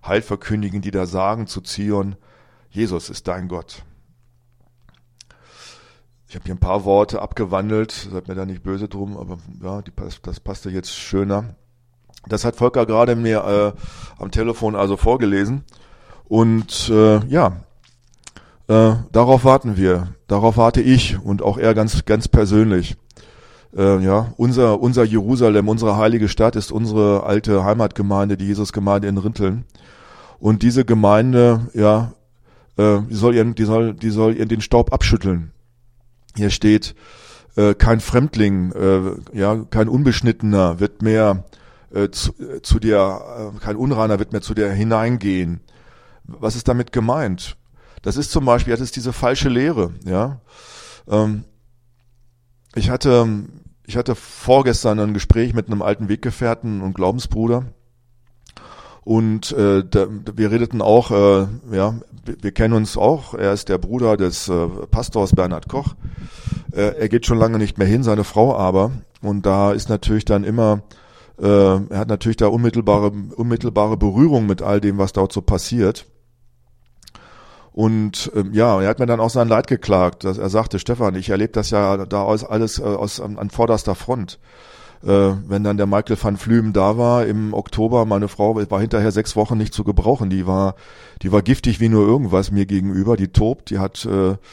Heil verkündigen, die da sagen zu Zion, Jesus ist dein Gott. Ich habe hier ein paar Worte abgewandelt, seid mir da nicht böse drum, aber ja, das passte jetzt schöner. Das hat Volker gerade mir am Telefon also vorgelesen. Und darauf warten wir, darauf warte ich und auch er ganz persönlich. Unser Jerusalem, unsere heilige Stadt ist unsere alte Heimatgemeinde, die Jesusgemeinde in Rinteln. Und diese Gemeinde, die soll den Staub abschütteln. Hier steht, kein Fremdling, kein Unbeschnittener wird mehr zu dir, kein Unreiner wird mehr zu dir hineingehen. Was ist damit gemeint? Das ist zum Beispiel, das ist diese falsche Lehre, ja. Ich hatte vorgestern ein Gespräch mit einem alten Weggefährten und Glaubensbruder. Und wir redeten auch, wir kennen uns auch, er ist der Bruder des Pastors Bernhard Koch. Er geht schon lange nicht mehr hin, seine Frau aber. Und da ist natürlich dann immer, er hat natürlich da unmittelbare Berührung mit all dem, was dort so passiert. Und er hat mir dann auch sein Leid geklagt. Er sagte, Stefan, ich erlebe das ja da alles an vorderster Front. Wenn dann der Michael van Flümen da war im Oktober, meine Frau war hinterher 6 Wochen nicht zu gebrauchen. Die war giftig wie nur irgendwas mir gegenüber. Die tobt, die hat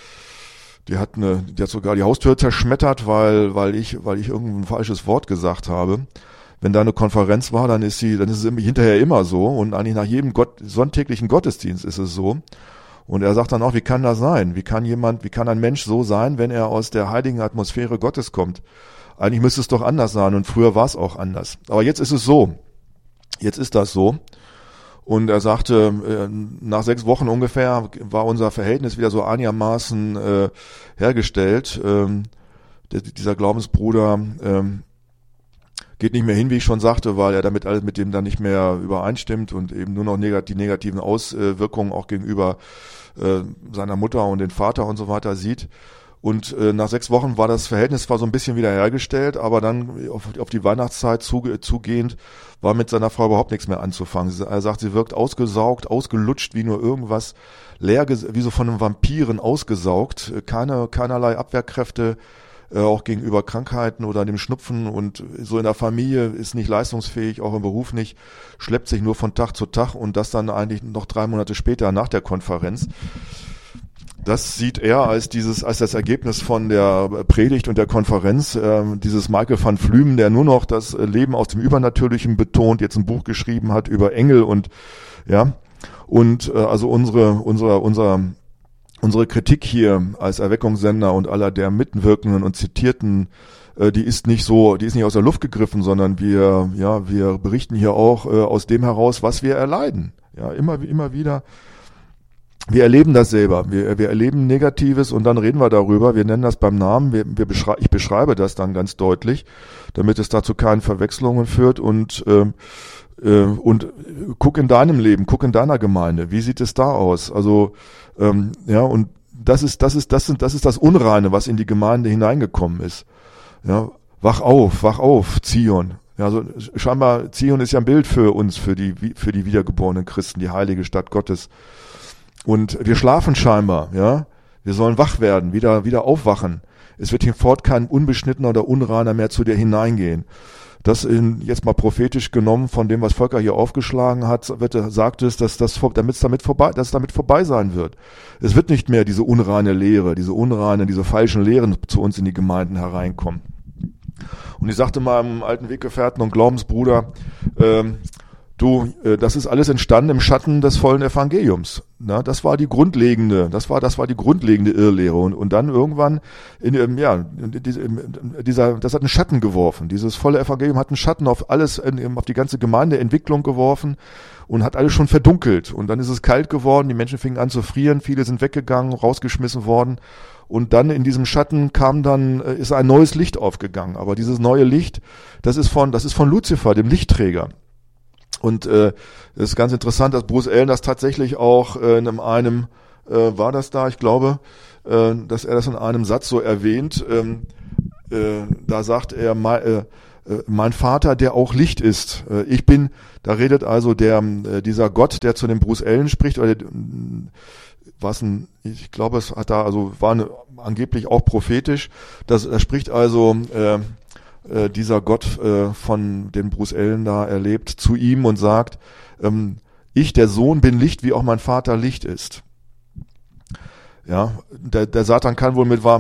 sogar die Haustür zerschmettert, weil ich irgendein falsches Wort gesagt habe. Wenn da eine Konferenz war, dann ist es hinterher immer so und eigentlich nach jedem sonntäglichen Gottesdienst ist es so. Und er sagt dann auch, wie kann das sein? Wie kann ein Mensch so sein, wenn er aus der heiligen Atmosphäre Gottes kommt? Eigentlich müsste es doch anders sein und früher war es auch anders. Aber jetzt ist es so. Jetzt ist das so. Und er sagte, nach 6 Wochen ungefähr war unser Verhältnis wieder so einigermaßen hergestellt. Dieser Glaubensbruder geht nicht mehr hin, wie ich schon sagte, weil er damit alles mit dem dann nicht mehr übereinstimmt und eben nur noch die negativen Auswirkungen auch gegenüber seiner Mutter und den Vater und so weiter sieht. Und nach 6 Wochen war das Verhältnis zwar so ein bisschen wiederhergestellt, aber dann auf die Weihnachtszeit zugehend war mit seiner Frau überhaupt nichts mehr anzufangen. Er sagt, sie wirkt ausgesaugt, ausgelutscht wie nur irgendwas, leer, wie so von einem Vampiren ausgesaugt, keinerlei Abwehrkräfte, auch gegenüber Krankheiten oder dem Schnupfen und so in der Familie ist nicht leistungsfähig, auch im Beruf nicht, schleppt sich nur von Tag zu Tag und das dann eigentlich noch 3 Monate später nach der Konferenz. Das sieht er als das Ergebnis von der Predigt und der Konferenz, dieses Michael van Flümen, der nur noch das Leben aus dem Übernatürlichen betont, jetzt ein Buch geschrieben hat über Engel und also unsere Kritik hier als Erweckungssender und aller der Mitwirkenden und Zitierten, die ist nicht aus der Luft gegriffen, sondern wir berichten hier auch aus dem heraus, was wir erleiden. Ja, immer wieder. Wir erleben das selber. Wir erleben Negatives und dann reden wir darüber. Wir nennen das beim Namen. Ich beschreibe das dann ganz deutlich, damit es da zu keinen Verwechslungen führt und guck in deinem Leben, guck in deiner Gemeinde. Wie sieht es da aus? Also, und das ist das Unreine, was in die Gemeinde hineingekommen ist. Ja, wach auf, Zion. Ja, also scheinbar Zion ist ja ein Bild für uns, für die wiedergeborenen Christen, die heilige Stadt Gottes. Und wir schlafen scheinbar, ja. Wir sollen wach werden, wieder aufwachen. Es wird hinfort kein Unbeschnittener oder Unreiner mehr zu dir hineingehen. Das jetzt mal prophetisch genommen von dem, was Volker hier aufgeschlagen hat, sagt es, dass damit vorbei sein wird. Es wird nicht mehr diese unreine Lehre, diese falschen Lehren zu uns in die Gemeinden hereinkommen. Und ich sagte meinem alten Weggefährten und Glaubensbruder, das ist alles entstanden im Schatten des vollen Evangeliums. Na, das war die grundlegende Irrlehre. Und dann irgendwann, das hat einen Schatten geworfen. Dieses volle Evangelium hat einen Schatten auf alles, auf die ganze Gemeindeentwicklung geworfen und hat alles schon verdunkelt. Und dann ist es kalt geworden, die Menschen fingen an zu frieren, viele sind weggegangen, rausgeschmissen worden. Und dann in diesem Schatten ist ein neues Licht aufgegangen. Aber dieses neue Licht, das ist von Luzifer, dem Lichtträger. Und es ist ganz interessant, dass Bruce Allen das tatsächlich auch in einem war das da, ich glaube, dass er das in einem Satz so erwähnt. Da sagt er, mein Vater, der auch Licht ist. Ich bin, da redet also dieser Gott, der zu dem Bruce Allen spricht, oder ich glaube, es hat da, also angeblich auch prophetisch, da spricht also dieser Gott von dem Bruce Allen da erlebt zu ihm und sagt, ich, der Sohn, bin Licht, wie auch mein Vater Licht ist. Ja, der Satan kann wohl mit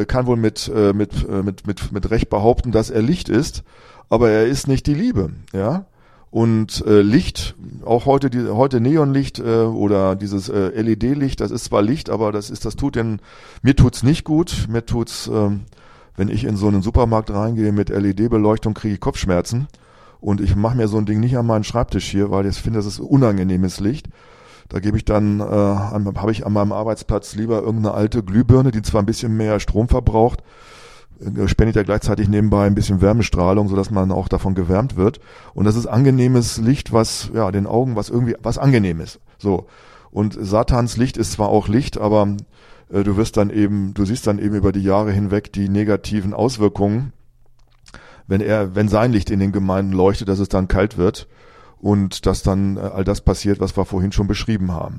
Recht behaupten, dass er Licht ist, aber er ist nicht die Liebe, ja. Und Licht, auch heute Neonlicht oder dieses LED-Licht, das ist zwar Licht, aber mir tut's nicht gut. Mir tut's, wenn ich in so einen Supermarkt reingehe mit LED-Beleuchtung, kriege ich Kopfschmerzen. Und ich mache mir so ein Ding nicht an meinen Schreibtisch hier, weil ich finde, das ist unangenehmes Licht. Da gebe ich dann, habe ich an meinem Arbeitsplatz lieber irgendeine alte Glühbirne, die zwar ein bisschen mehr Strom verbraucht, spendet ja gleichzeitig nebenbei ein bisschen Wärmestrahlung, sodass man auch davon gewärmt wird. Und das ist angenehmes Licht, was den Augen was angenehm ist. So. Und Satans Licht ist zwar auch Licht, aber du siehst dann eben über die Jahre hinweg die negativen Auswirkungen, wenn sein Licht in den Gemeinden leuchtet, dass es dann kalt wird. Und dass dann all das passiert, was wir vorhin schon beschrieben haben.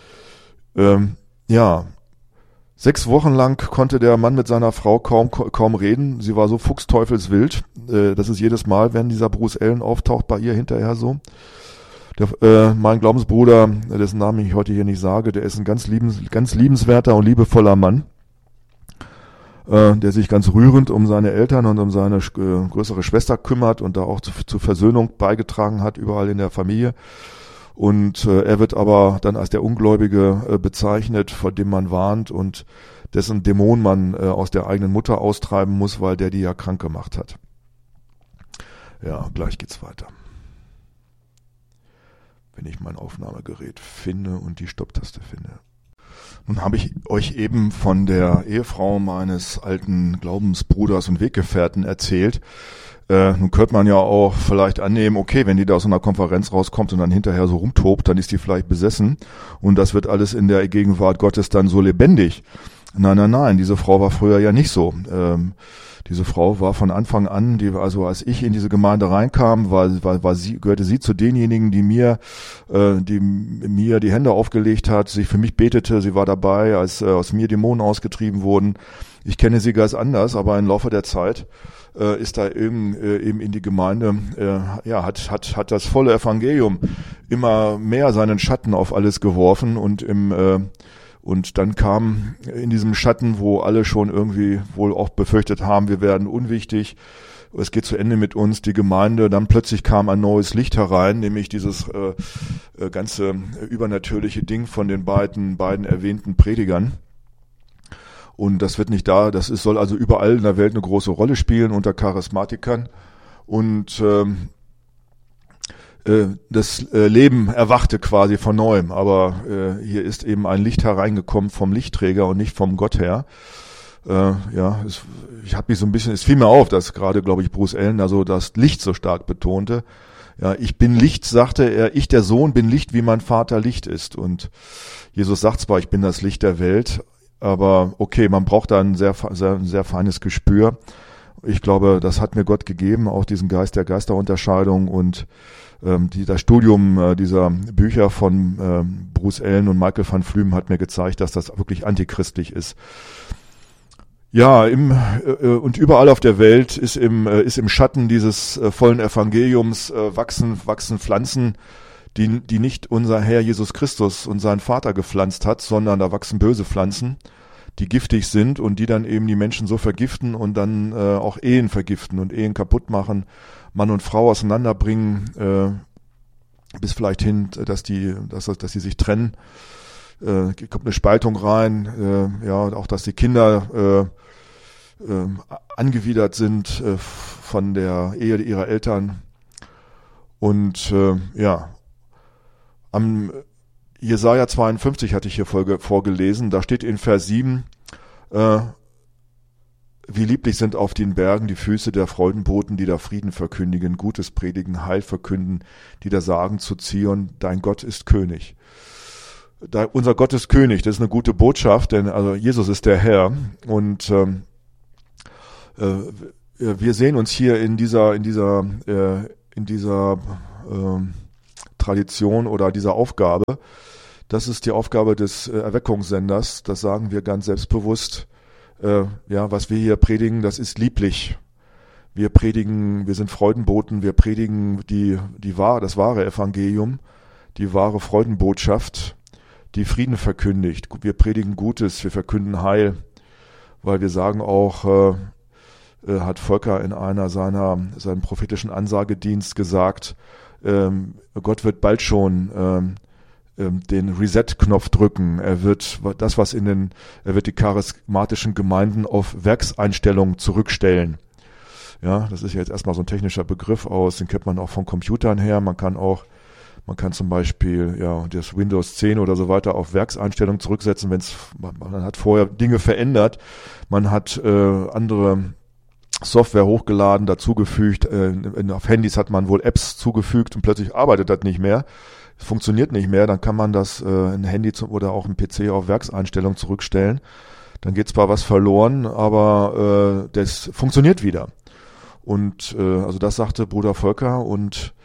6 Wochen lang konnte der Mann mit seiner Frau kaum reden. Sie war so fuchsteufelswild. Das ist jedes Mal, wenn dieser Bruce Allen auftaucht, bei ihr hinterher so. Mein Glaubensbruder, dessen Namen ich heute hier nicht sage, der ist ein ganz liebenswerter und liebevoller Mann, der sich ganz rührend um seine Eltern und um seine größere Schwester kümmert und da auch zur Versöhnung beigetragen hat, überall in der Familie. Und er wird aber dann als der Ungläubige bezeichnet, vor dem man warnt und dessen Dämon man aus der eigenen Mutter austreiben muss, weil der die ja krank gemacht hat. Ja, gleich geht's weiter. Wenn ich mein Aufnahmegerät finde und die Stopptaste finde. Nun habe ich euch eben von der Ehefrau meines alten Glaubensbruders und Weggefährten erzählt. Nun könnte man ja auch vielleicht annehmen, okay, wenn die da aus einer Konferenz rauskommt und dann hinterher so rumtobt, dann ist die vielleicht besessen und das wird alles in der Gegenwart Gottes dann so lebendig. Nein, diese Frau war früher ja nicht so. Diese Frau war von Anfang an, als ich in diese Gemeinde reinkam, gehörte sie zu denjenigen, die mir die Hände aufgelegt hat, sie für mich betete, sie war dabei, als aus mir Dämonen ausgetrieben wurden. Ich kenne sie ganz anders, aber im Laufe der Zeit ist da eben in die Gemeinde, hat das volle Evangelium immer mehr seinen Schatten auf alles geworfen und dann kam in diesem Schatten, wo alle schon irgendwie wohl auch befürchtet haben, wir werden unwichtig, es geht zu Ende mit uns, die Gemeinde, dann plötzlich kam ein neues Licht herein, nämlich dieses ganze übernatürliche Ding von den beiden erwähnten Predigern. Und das soll also überall in der Welt eine große Rolle spielen unter Charismatikern. Und das Leben erwachte quasi von neuem, aber hier ist eben ein Licht hereingekommen vom Lichtträger und nicht vom Gott her. Ich habe mich so ein bisschen, es fiel mir auf, dass gerade, glaube ich, Bruce Allen also das Licht so stark betonte. Ja, ich bin Licht, sagte er, ich der Sohn bin Licht, wie mein Vater Licht ist. Und Jesus sagt zwar, ich bin das Licht der Welt, aber okay, man braucht da ein sehr feines Gespür. Ich glaube, das hat mir Gott gegeben, auch diesen Geist der Geisterunterscheidung und das Studium dieser Bücher von Bruce Allen und Michael van Flümen hat mir gezeigt, dass das wirklich antichristlich ist. Ja, und überall auf der Welt ist im Schatten dieses vollen Evangeliums wachsen Pflanzen, die nicht unser Herr Jesus Christus und sein Vater gepflanzt hat, sondern da wachsen böse Pflanzen, die giftig sind und die dann eben die Menschen so vergiften und dann auch Ehen vergiften und Ehen kaputt machen, Mann und Frau auseinanderbringen, bis vielleicht hin, dass sie sich trennen. Kommt eine Spaltung rein, auch dass die Kinder angewidert sind von der Ehe ihrer Eltern. Und am Jesaja 52 hatte ich hier vorgelesen, da steht in Vers 7, wie lieblich sind auf den Bergen die Füße der Freudenboten, die da Frieden verkündigen, Gutes predigen, Heil verkünden, die da sagen zu Zion, dein Gott ist König. Unser Gott ist König, das ist eine gute Botschaft, denn also Jesus ist der Herr und wir sehen uns hier in dieser Tradition oder dieser Aufgabe. Das ist die Aufgabe des Erweckungssenders. Das sagen wir ganz selbstbewusst. Was wir hier predigen, das ist lieblich. Wir predigen, wir sind Freudenboten, wir predigen das wahre Evangelium, die wahre Freudenbotschaft, die Frieden verkündigt. Wir predigen Gutes, wir verkünden Heil, weil wir sagen auch, hat Volker in seinem prophetischen Ansagedienst gesagt, Gott wird bald schon den Reset-Knopf drücken. Er wird die charismatischen Gemeinden auf Werkseinstellungen zurückstellen. Ja, das ist jetzt erstmal so ein technischer Begriff den kennt man auch von Computern her. Man kann zum Beispiel, das Windows 10 oder so weiter auf Werkseinstellungen zurücksetzen, man hat vorher Dinge verändert. Man hat andere Software hochgeladen, dazugefügt. Auf Handys hat man wohl Apps zugefügt und plötzlich arbeitet das nicht mehr. Es funktioniert nicht mehr. Dann kann man das ein Handy oder auch ein PC auf Werkseinstellung zurückstellen. Dann geht zwar was verloren, aber das funktioniert wieder. Und also das sagte Bruder Volker und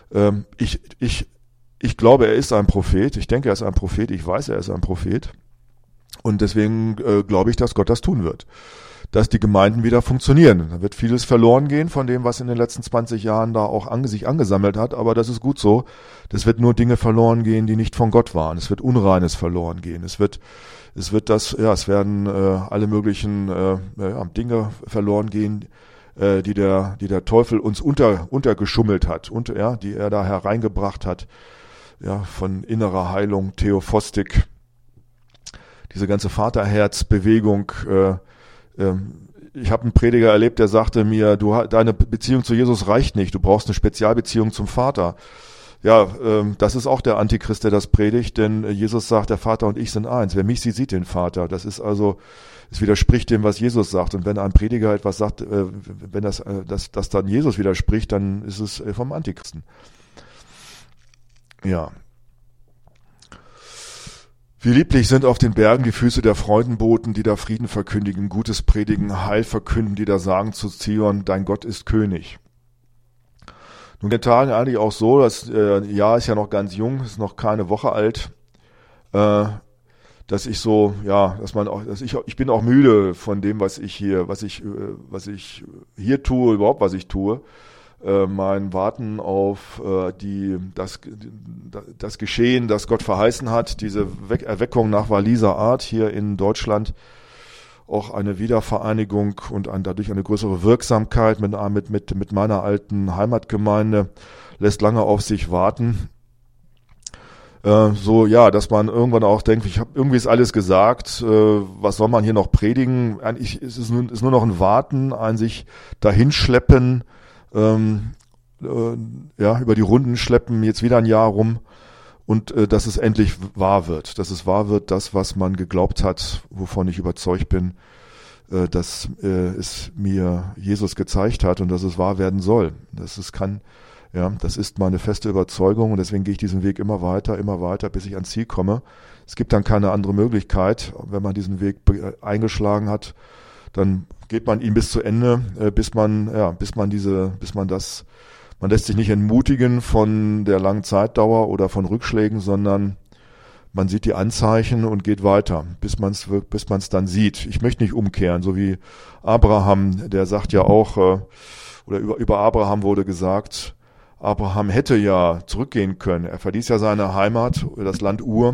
ich glaube, er ist ein Prophet. Ich denke, er ist ein Prophet. Ich weiß, er ist ein Prophet. Und deswegen glaube ich, dass Gott das tun wird. Dass die Gemeinden wieder funktionieren. Da wird vieles verloren gehen von dem, was in den letzten 20 Jahren da auch sich angesammelt hat, aber das ist gut so. Das wird nur Dinge verloren gehen, die nicht von Gott waren. Es wird Unreines verloren gehen. Es werden alle möglichen Dinge verloren gehen, die der Teufel uns untergeschummelt hat und die er da hereingebracht hat, von innerer Heilung, Theophostik, diese ganze Vaterherzbewegung. Ich habe einen Prediger erlebt, der sagte mir, deine Beziehung zu Jesus reicht nicht, du brauchst eine Spezialbeziehung zum Vater. Ja, das ist auch der Antichrist, der das predigt, denn Jesus sagt, der Vater und ich sind eins. Wer mich sieht, sieht den Vater. Das ist also, es widerspricht dem, was Jesus sagt. Und wenn ein Prediger etwas sagt, wenn das dann Jesus widerspricht, dann ist es vom Antichristen. Ja. Wie lieblich sind auf den Bergen die Füße der Freudenboten, die da Frieden verkündigen, Gutes predigen, Heil verkünden, die da sagen zu Zion, dein Gott ist König. Nun, in den Tagen eigentlich auch so, das Jahr ist ja noch ganz jung, ist noch keine Woche alt, ich bin auch müde von dem, was ich hier tue, überhaupt was ich tue. Mein Warten auf das Geschehen, das Gott verheißen hat, diese Erweckung nach Walliser Art hier in Deutschland, auch eine Wiedervereinigung und dadurch eine größere Wirksamkeit mit meiner alten Heimatgemeinde, lässt lange auf sich warten. Dass man irgendwann auch denkt, irgendwie ist alles gesagt, was soll man hier noch predigen? Eigentlich ist es nur noch ein Warten, ein sich dahinschleppen, über die Runden schleppen, jetzt wieder ein Jahr rum und dass es endlich wahr wird. Dass es wahr wird, das, was man geglaubt hat, wovon ich überzeugt bin, dass es mir Jesus gezeigt hat und dass es wahr werden soll. Das ist meine feste Überzeugung und deswegen gehe ich diesen Weg immer weiter, bis ich ans Ziel komme. Es gibt dann keine andere Möglichkeit. Wenn man diesen Weg eingeschlagen hat, dann geht man ihn bis zu Ende, man lässt sich nicht entmutigen von der langen Zeitdauer oder von Rückschlägen, sondern man sieht die Anzeichen und geht weiter, bis man es dann sieht. Ich möchte nicht umkehren, so wie Abraham, der sagt ja auch, oder über Abraham wurde gesagt, Abraham hätte ja zurückgehen können. Er verließ ja seine Heimat, das Land Ur,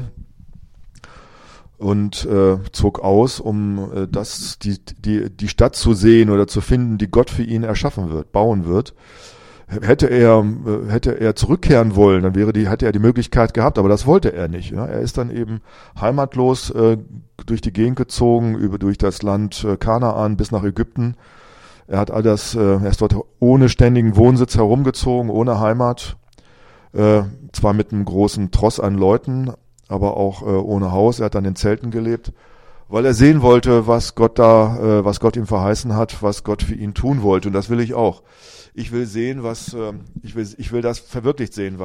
und zog aus, um die Stadt zu sehen oder zu finden, die Gott für ihn bauen wird. Hätte er zurückkehren wollen, dann hätte er die Möglichkeit gehabt, aber das wollte er nicht. Ja? Er ist dann eben heimatlos durch die Gegend gezogen, durch das Land Kanaan bis nach Ägypten. Er ist dort ohne ständigen Wohnsitz herumgezogen, ohne Heimat, zwar mit einem großen Tross an Leuten, aber auch ohne Haus. Er hat dann in Zelten gelebt, weil er sehen wollte, was Gott ihm verheißen hat, was Gott für ihn tun wollte. Und das will ich auch. Ich will sehen, ich will das verwirklicht sehen,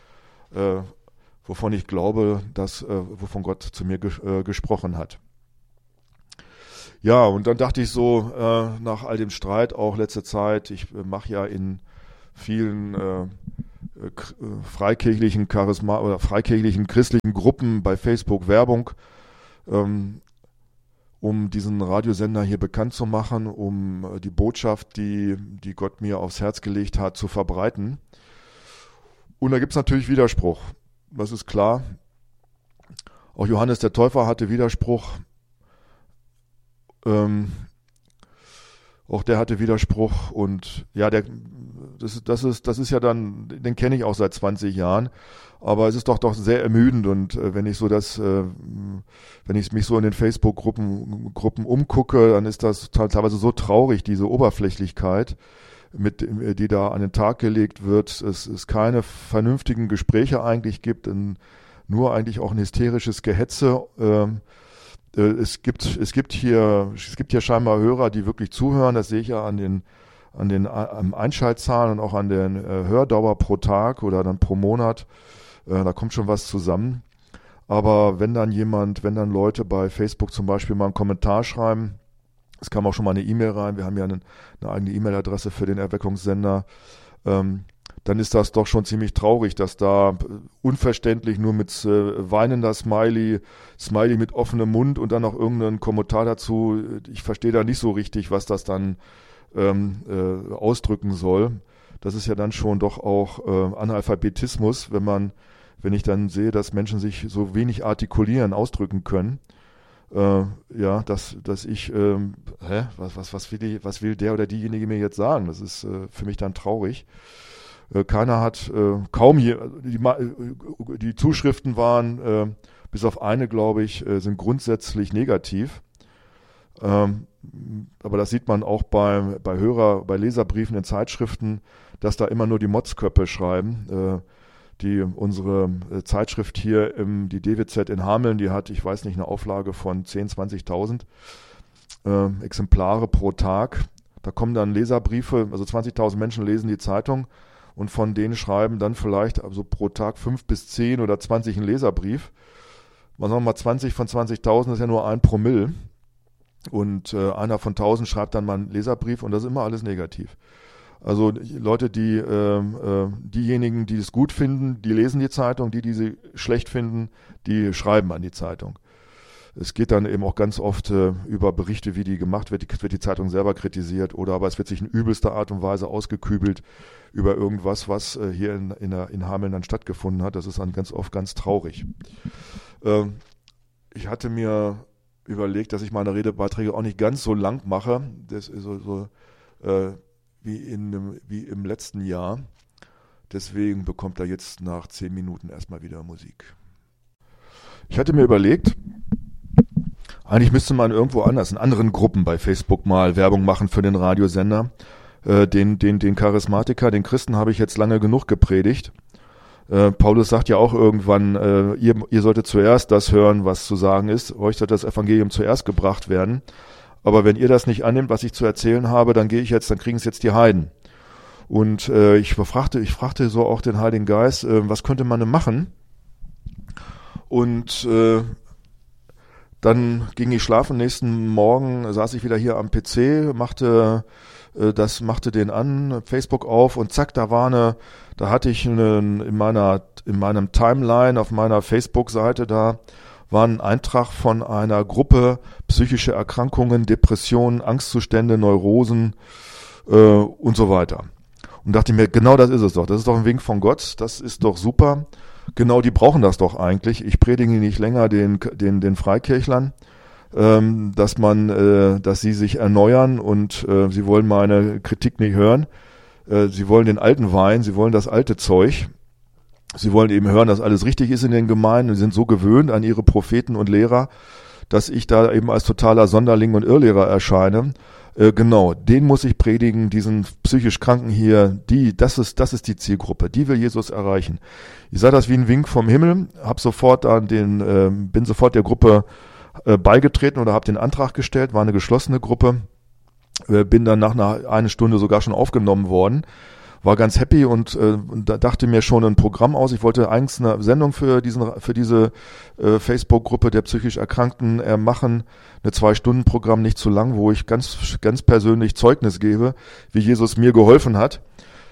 wovon ich glaube, wovon Gott zu mir gesprochen hat. Ja, und dann dachte ich so, nach all dem Streit auch letzte Zeit, ich mache ja in vielen freikirchlichen oder freikirchlichen christlichen Gruppen bei Facebook Werbung, ähm, um diesen Radiosender hier bekannt zu machen, um die Botschaft, die Gott mir aufs Herz gelegt hat, zu verbreiten. Und da gibt es natürlich Widerspruch. Das ist klar. Auch Johannes der Täufer hatte Widerspruch. Auch der hatte Widerspruch. Und ja, das ist ja dann, den kenne ich auch seit 20 Jahren. Aber es ist doch sehr ermüdend. Und wenn ich mich so in den Facebook-Gruppen umgucke, dann ist das teilweise so traurig, diese Oberflächlichkeit, die da an den Tag gelegt wird. Es keine vernünftigen Gespräche eigentlich gibt, nur eigentlich auch ein hysterisches Gehetze. Es gibt hier scheinbar Hörer, die wirklich zuhören. Das sehe ich ja an Einschaltzahlen und auch an den Hördauer pro Tag oder dann pro Monat. Da kommt schon was zusammen. Aber wenn dann Leute bei Facebook zum Beispiel mal einen Kommentar schreiben, es kam auch schon mal eine E-Mail rein, wir haben ja eine eigene E-Mail-Adresse für den Erweckungssender, dann ist das doch schon ziemlich traurig, dass da unverständlich nur mit weinender Smiley mit offenem Mund und dann noch irgendein Kommentar dazu, ich verstehe da nicht so richtig, was das dann ausdrücken soll. Das ist ja dann schon doch auch Analphabetismus, wenn ich dann sehe, dass Menschen sich so wenig artikulieren, ausdrücken können. Dass ich, was will der oder diejenige mir jetzt sagen? Das ist für mich dann traurig. Keiner hat, die Zuschriften waren, bis auf eine, glaube ich, sind grundsätzlich negativ. Aber das sieht man auch bei Leserbriefen in Zeitschriften, dass da immer nur die Motzköppe schreiben. Unsere Zeitschrift hier, die DWZ in Hameln, die hat, ich weiß nicht, eine Auflage von 10.000, 20.000 Exemplare pro Tag. Da kommen dann Leserbriefe, also 20.000 Menschen lesen die Zeitung und von denen schreiben dann vielleicht also pro Tag 5 bis 10 oder 20 einen Leserbrief. Sagen wir mal 20 von 20.000 ist ja nur 1 Promille. Und einer von 1.000 schreibt dann mal einen Leserbrief und das ist immer alles negativ. Also Leute, diejenigen, die es gut finden, die lesen die Zeitung, die sie schlecht finden, die schreiben an die Zeitung. Es geht dann eben auch ganz oft über Berichte, wie die gemacht wird die Zeitung selber kritisiert aber es wird sich in übelster Art und Weise ausgekübelt über irgendwas, was hier in Hameln dann stattgefunden hat. Das ist dann ganz oft ganz traurig. Ich hatte mir überlegt, dass ich meine Redebeiträge auch nicht ganz so lang mache. Das ist wie im letzten Jahr. Deswegen bekommt er jetzt nach 10 Minuten erstmal wieder Musik. Ich hatte mir überlegt, eigentlich müsste man irgendwo anders, in anderen Gruppen bei Facebook mal Werbung machen für den Radiosender. Den Charismatiker, den Christen habe ich jetzt lange genug gepredigt. Paulus sagt ja auch irgendwann, ihr solltet zuerst das hören, was zu sagen ist. Euch sollte das Evangelium zuerst gebracht werden. Aber wenn ihr das nicht annimmt, was ich zu erzählen habe, dann kriegen es jetzt die Heiden. Und ich fragte so auch den Heiligen Geist, was könnte man denn machen? Und dann ging ich schlafen. Nächsten Morgen saß ich wieder hier am PC, machte den an, Facebook auf und zack, da hatte ich in meinem Timeline auf meiner Facebook-Seite, da war ein Eintrag von einer Gruppe psychische Erkrankungen, Depressionen, Angstzustände, Neurosen und so weiter. Und dachte mir, genau das ist es doch. Das ist doch ein Wink von Gott. Das ist doch super. Genau, die brauchen das doch eigentlich. Ich predige nicht länger den Freikirchlern, dass sie sich erneuern und sie wollen meine Kritik nicht hören. Sie wollen den alten Wein, sie wollen das alte Zeug. Sie wollen eben hören, dass alles richtig ist in den Gemeinden. Sie sind so gewöhnt an ihre Propheten und Lehrer, dass ich da eben als totaler Sonderling und Irrlehrer erscheine. Genau, den muss ich predigen, diesen psychisch Kranken hier, das ist die Zielgruppe, die will Jesus erreichen. Ich sah das wie ein Wink vom Himmel, bin sofort der Gruppe beigetreten oder habe den Antrag gestellt, war eine geschlossene Gruppe, bin dann nach einer Stunde sogar schon aufgenommen worden. war ganz happy und da dachte mir schon ein Programm aus. Ich wollte eigentlich eine Sendung für diese Facebook-Gruppe der psychisch Erkrankten machen, eine 2-Stunden-Programm, nicht zu lang, wo ich ganz persönlich Zeugnis gebe, wie Jesus mir geholfen hat.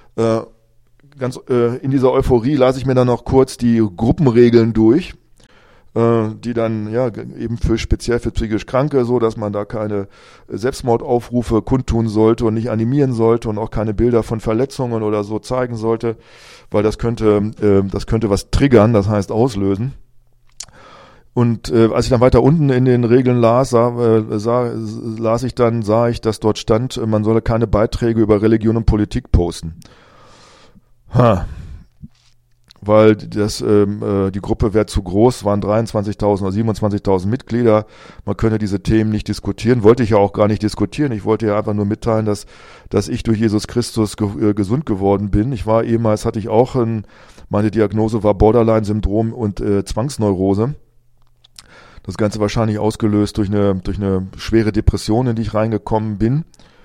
In dieser Euphorie las ich mir dann noch kurz die Gruppenregeln durch, die dann ja eben speziell für psychisch Kranke, so dass man da keine Selbstmordaufrufe kundtun sollte und nicht animieren sollte und auch keine Bilder von Verletzungen oder so zeigen sollte, weil das könnte was triggern, das heißt auslösen. Und als ich dann weiter unten in den Regeln las, sah ich, dass dort stand, man solle keine Beiträge über Religion und Politik posten. Weil die Gruppe wäre zu groß, waren 23.000 oder 27.000 Mitglieder, man könne diese Themen nicht diskutieren, wollte ich ja auch gar nicht diskutieren, ich wollte ja einfach nur mitteilen, dass ich durch Jesus Christus gesund geworden bin. Ehemals hatte ich auch meine Diagnose war Borderline-Syndrom und Zwangsneurose. Das Ganze wahrscheinlich ausgelöst durch eine schwere Depression, in die ich reingekommen bin.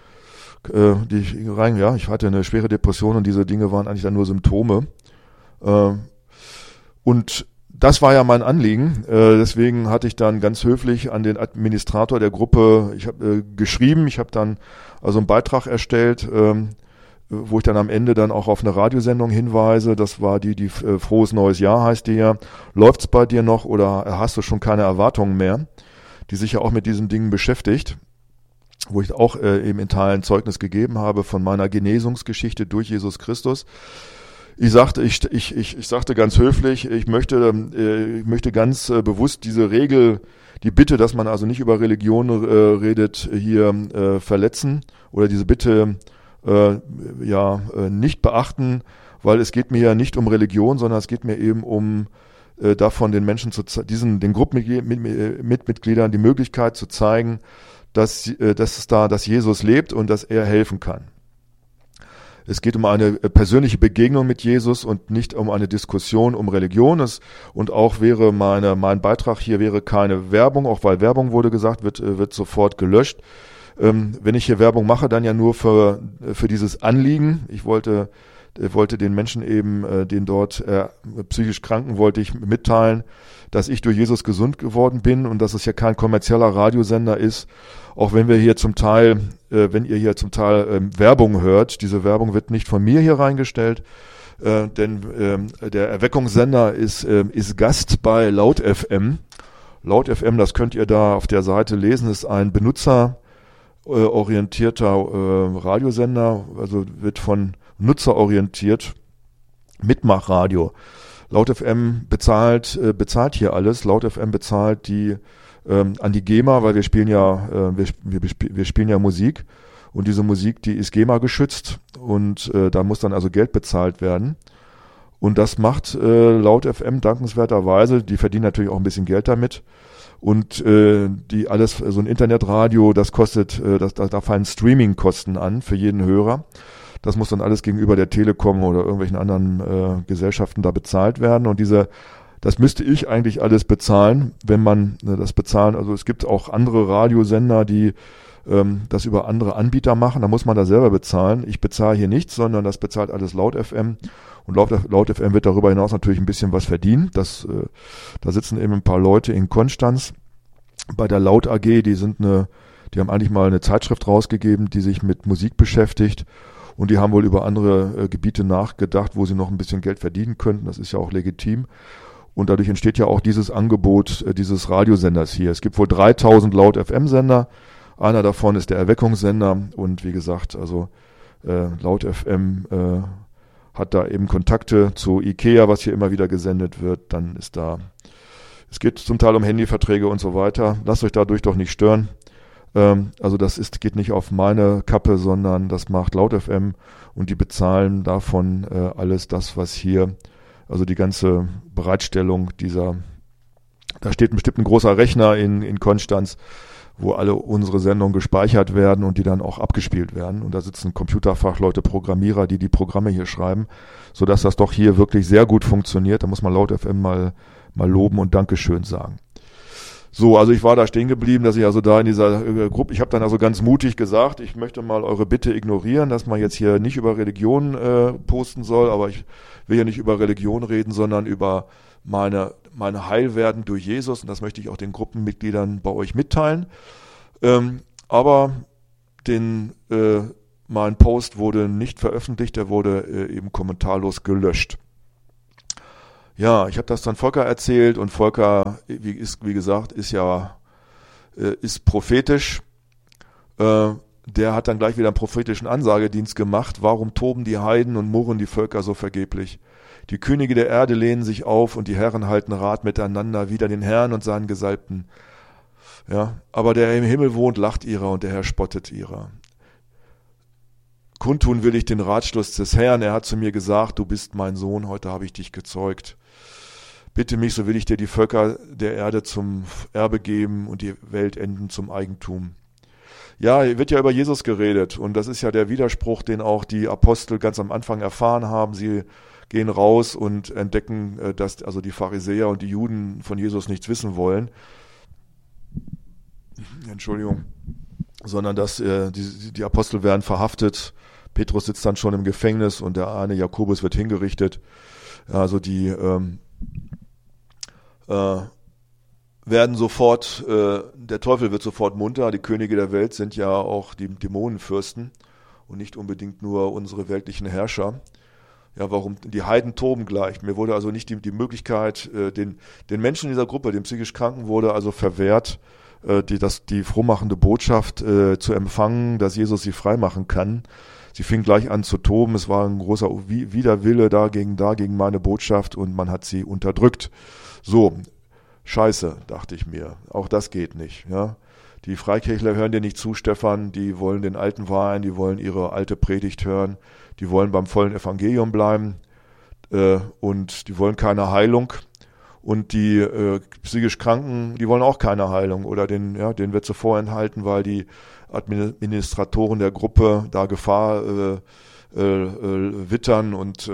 Ich hatte eine schwere Depression und diese Dinge waren eigentlich dann nur Symptome. Und das war ja mein Anliegen. Deswegen hatte ich dann ganz höflich an den Administrator der Gruppe, ich habe geschrieben, ich habe dann also einen Beitrag erstellt, wo ich dann am Ende dann auch auf eine Radiosendung hinweise. Das war die Frohes Neues Jahr heißt die ja. Läuft's bei dir noch oder hast du schon keine Erwartungen mehr? Die sich ja auch mit diesen Dingen beschäftigt, wo ich auch eben in Teilen Zeugnis gegeben habe von meiner Genesungsgeschichte durch Jesus Christus. Ich sagte ganz höflich, ich möchte ganz bewusst diese Regel, die Bitte, dass man also nicht über Religion redet, hier verletzen oder diese Bitte nicht beachten, weil es geht mir ja nicht um Religion, sondern es geht mir eben um davon den Menschen den Gruppenmitgliedern die Möglichkeit zu zeigen, dass Jesus lebt und dass er helfen kann. Es geht um eine persönliche Begegnung mit Jesus und nicht um eine Diskussion um Religion. Und auch wäre mein Beitrag hier wäre keine Werbung, auch weil Werbung wurde gesagt, wird sofort gelöscht. Wenn ich hier Werbung mache, dann ja nur für dieses Anliegen. Ich wollte den Menschen eben, den dort psychisch Kranken, wollte ich mitteilen, dass ich durch Jesus gesund geworden bin und dass es ja kein kommerzieller Radiosender ist. Auch wenn wir hier zum Teil, wenn ihr hier zum Teil Werbung hört, diese Werbung wird nicht von mir hier reingestellt, denn der Erweckungssender ist Gast bei Laut FM. Laut FM, das könnt ihr da auf der Seite lesen, ist ein benutzerorientierter Radiosender, also wird von nutzerorientiert, Mitmachradio. Laut FM bezahlt hier alles. Laut FM bezahlt an die GEMA, weil wir spielen ja Musik und diese Musik, die ist GEMA geschützt und da muss dann also Geld bezahlt werden. Und das macht Laut FM dankenswerterweise. Die verdienen natürlich auch ein bisschen Geld damit. Und so ein Internetradio, das kostet, da fallen Streaming-Kosten an für jeden Hörer. Das muss dann alles gegenüber der Telekom oder irgendwelchen anderen Gesellschaften da bezahlt werden. Und das müsste ich eigentlich alles bezahlen, wenn man das bezahlen. Also es gibt auch andere Radiosender, die das über andere Anbieter machen. Da muss man da selber bezahlen. Ich bezahle hier nichts, sondern das bezahlt alles Laut FM. Und Laut FM wird darüber hinaus natürlich ein bisschen was verdienen. Da sitzen eben ein paar Leute in Konstanz bei der Laut AG. Die haben eigentlich mal eine Zeitschrift rausgegeben, die sich mit Musik beschäftigt. Und die haben wohl über andere Gebiete nachgedacht, wo sie noch ein bisschen Geld verdienen könnten. Das ist ja auch legitim. Und dadurch entsteht ja auch dieses Angebot dieses Radiosenders hier. Es gibt wohl 3000 Laut FM-Sender. Einer davon ist der Erweckungssender. Und wie gesagt, also Laut FM hat da eben Kontakte zu IKEA, was hier immer wieder gesendet wird. Dann es geht zum Teil um Handyverträge und so weiter. Lasst euch dadurch doch nicht stören. Also geht nicht auf meine Kappe, sondern das macht Laut FM und die bezahlen davon alles das, was hier, also die ganze Bereitstellung da steht bestimmt ein großer Rechner in Konstanz, wo alle unsere Sendungen gespeichert werden und die dann auch abgespielt werden. Und da sitzen Computerfachleute, Programmierer, die Programme hier schreiben, sodass das doch hier wirklich sehr gut funktioniert. Da muss man Laut FM mal loben und Dankeschön sagen. So, also ich war da stehen geblieben, dass ich also da in dieser Gruppe, ich habe dann also ganz mutig gesagt, ich möchte mal eure Bitte ignorieren, dass man jetzt hier nicht über Religion posten soll, aber ich will ja nicht über Religion reden, sondern über meine Heilwerden durch Jesus, und das möchte ich auch den Gruppenmitgliedern bei euch mitteilen. Aber mein Post wurde nicht veröffentlicht, der wurde eben kommentarlos gelöscht. Ja, ich habe das dann Volker erzählt, und Volker, wie gesagt, ist prophetisch. Der hat dann gleich wieder einen prophetischen Ansagedienst gemacht. Warum toben die Heiden und murren die Völker so vergeblich? Die Könige der Erde lehnen sich auf, und die Herren halten Rat miteinander, wider den Herrn und seinen Gesalbten. Ja, aber der im Himmel wohnt, lacht ihrer, und der Herr spottet ihrer. Kundtun will ich den Ratschluss des Herrn. Er hat zu mir gesagt, du bist mein Sohn, heute habe ich dich gezeugt. Bitte mich, so will ich dir die Völker der Erde zum Erbe geben und die Weltenden zum Eigentum. Ja, hier wird ja über Jesus geredet, und das ist ja der Widerspruch, den auch die Apostel ganz am Anfang erfahren haben. Sie gehen raus und entdecken, dass also die Pharisäer und die Juden von Jesus nichts wissen wollen. Entschuldigung. Sondern dass die Apostel werden verhaftet. Petrus sitzt dann schon im Gefängnis, und der eine Jakobus wird hingerichtet. Also die werden sofort, der Teufel wird sofort munter. Die Könige der Welt sind ja auch die Dämonenfürsten und nicht unbedingt nur unsere weltlichen Herrscher. Ja, warum? Die Heiden toben gleich. Mir wurde also nicht die Möglichkeit, den Menschen dieser Gruppe, den psychisch Kranken, wurde also verwehrt, die frohmachende Botschaft zu empfangen, dass Jesus sie freimachen kann. Sie fing gleich an zu toben. Es war ein großer Widerwille dagegen meine Botschaft, und man hat sie unterdrückt. So, scheiße, dachte ich mir. Auch das geht nicht. Ja? Die Freikirchler hören dir nicht zu, Stefan. Die wollen den alten Wein, die wollen ihre alte Predigt hören. Die wollen beim vollen Evangelium bleiben, und die wollen keine Heilung. Und die psychisch Kranken, die wollen auch keine Heilung, oder denen wird sie vorenthalten, weil die Administratoren der Gruppe da Gefahr wittern, und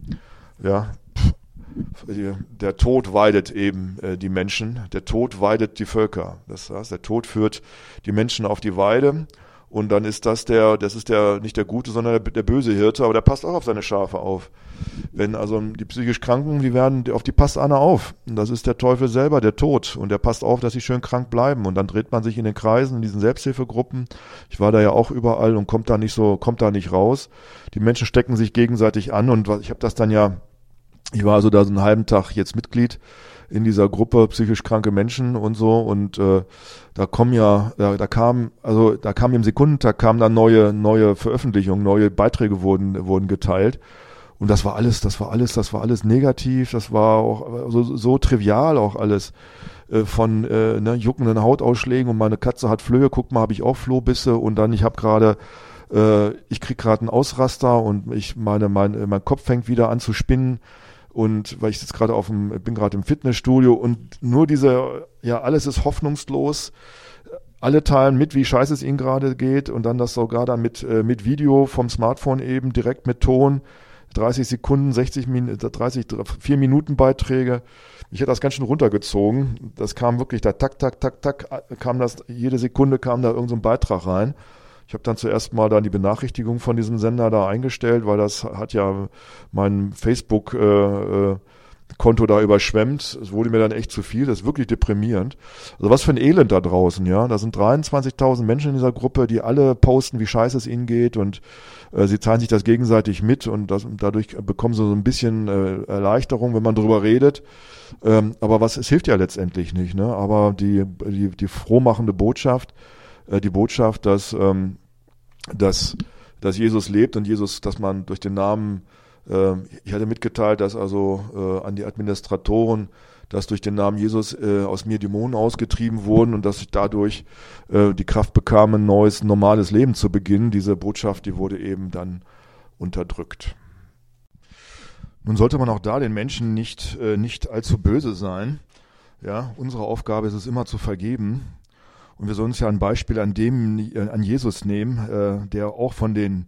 der Tod weidet eben die Menschen, der Tod weidet die Völker. Das heißt, der Tod führt die Menschen auf die Weide, und dann ist das ist nicht der gute, sondern der böse Hirte, aber der passt auch auf seine Schafe auf. Wenn also die psychisch Kranken, auf die passt einer auf. Und das ist der Teufel selber, der Tod. Und der passt auf, dass sie schön krank bleiben. Und dann dreht man sich in den Kreisen, in diesen Selbsthilfegruppen. Ich war da ja auch überall und kommt da nicht raus. Die Menschen stecken sich gegenseitig an, und ich habe das dann ich war also da so einen halben Tag jetzt Mitglied in dieser Gruppe psychisch kranke Menschen und so, und da kam im Sekundentakt dann neue Veröffentlichungen, neue Beiträge wurden geteilt, und das war alles negativ, das war auch so trivial auch alles, von juckenden Hautausschlägen, und meine Katze hat Flöhe, guck mal, habe ich auch Flohbisse, und dann ich krieg gerade einen Ausraster, und mein Kopf fängt wieder an zu spinnen. Und weil ich jetzt bin gerade im Fitnessstudio, und nur alles ist hoffnungslos. Alle teilen mit, wie scheiße es ihnen gerade geht, und dann das sogar dann mit Video vom Smartphone eben, direkt mit Ton, 30 Sekunden, 4 Minuten Beiträge. Ich hätte das ganz schön runtergezogen. Das kam wirklich da, tak, tak, tak, tak, jede Sekunde kam da irgend so ein Beitrag rein. Ich habe dann zuerst mal dann die Benachrichtigung von diesem Sender da eingestellt, weil das hat ja mein Facebook-Konto da überschwemmt. Es wurde mir dann echt zu viel. Das ist wirklich deprimierend. Also was für ein Elend da draußen, ja. Da sind 23.000 Menschen in dieser Gruppe, die alle posten, wie scheiße es ihnen geht, und sie teilen sich das gegenseitig mit, und dadurch bekommen sie so ein bisschen Erleichterung, wenn man drüber redet. Aber es hilft ja letztendlich nicht, ne? Aber die frohmachende Botschaft, dass Jesus lebt, und dass man durch den Namen, ich hatte mitgeteilt, dass also an die Administratoren, dass durch den Namen Jesus aus mir Dämonen ausgetrieben wurden, und dass ich dadurch die Kraft bekam, ein neues, normales Leben zu beginnen. Diese Botschaft, die wurde eben dann unterdrückt. Nun sollte man auch da den Menschen nicht allzu böse sein. Ja, unsere Aufgabe ist es immer zu vergeben. Und wir sollen uns ja ein Beispiel an Jesus nehmen, der auch von den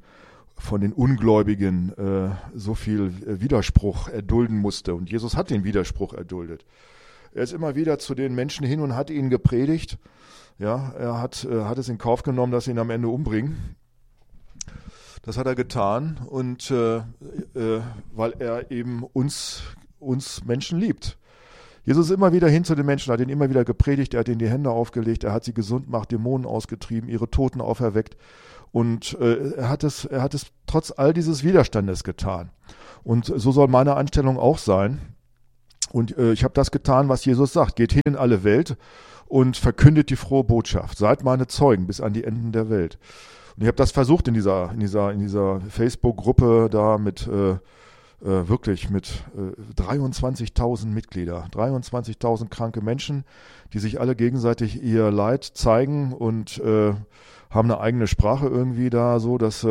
Ungläubigen so viel Widerspruch erdulden musste. Und Jesus hat den Widerspruch erduldet. Er ist immer wieder zu den Menschen hin und hat ihnen gepredigt. Ja, er hat es in Kauf genommen, dass sie ihn am Ende umbringen. Das hat er getan und weil er eben uns Menschen liebt. Jesus ist immer wieder hin zu den Menschen, hat ihnen immer wieder gepredigt, er hat ihnen die Hände aufgelegt, er hat sie gesund gemacht, Dämonen ausgetrieben, ihre Toten auferweckt. Und er hat es trotz all dieses Widerstandes getan. Und so soll meine Einstellung auch sein. Und ich habe das getan, was Jesus sagt. Geht hin in alle Welt und verkündet die frohe Botschaft. Seid meine Zeugen bis an die Enden der Welt. Und ich habe das versucht in dieser Facebook-Gruppe da mit wirklich mit 23.000 Mitglieder, 23.000 kranke Menschen, die sich alle gegenseitig ihr Leid zeigen und haben eine eigene Sprache irgendwie da, so dass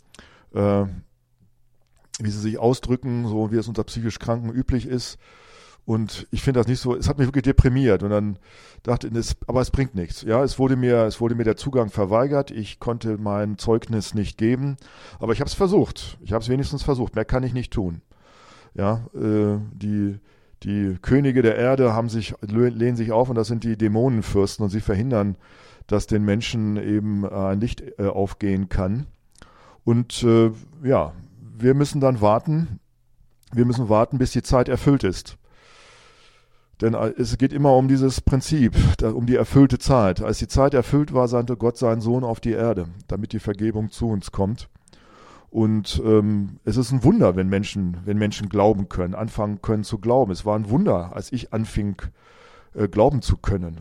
wie sie sich ausdrücken, so wie es unter psychisch Kranken üblich ist. Und ich finde das nicht so, es hat mich wirklich deprimiert und dann dachte ich, aber es bringt nichts. Ja, es wurde mir der Zugang verweigert, ich konnte mein Zeugnis nicht geben, aber ich habe es versucht. Ich habe es wenigstens versucht, mehr kann ich nicht tun. Ja, die Könige der Erde lehnen sich auf und das sind die Dämonenfürsten und sie verhindern, dass den Menschen eben ein Licht aufgehen kann. Und ja, wir müssen dann warten. Wir müssen warten, bis die Zeit erfüllt ist. Denn es geht immer um dieses Prinzip, um die erfüllte Zeit. Als die Zeit erfüllt war, sandte Gott seinen Sohn auf die Erde, damit die Vergebung zu uns kommt. Und es ist ein Wunder, wenn Menschen glauben können, anfangen können zu glauben. Es war ein Wunder, als ich anfing, glauben zu können.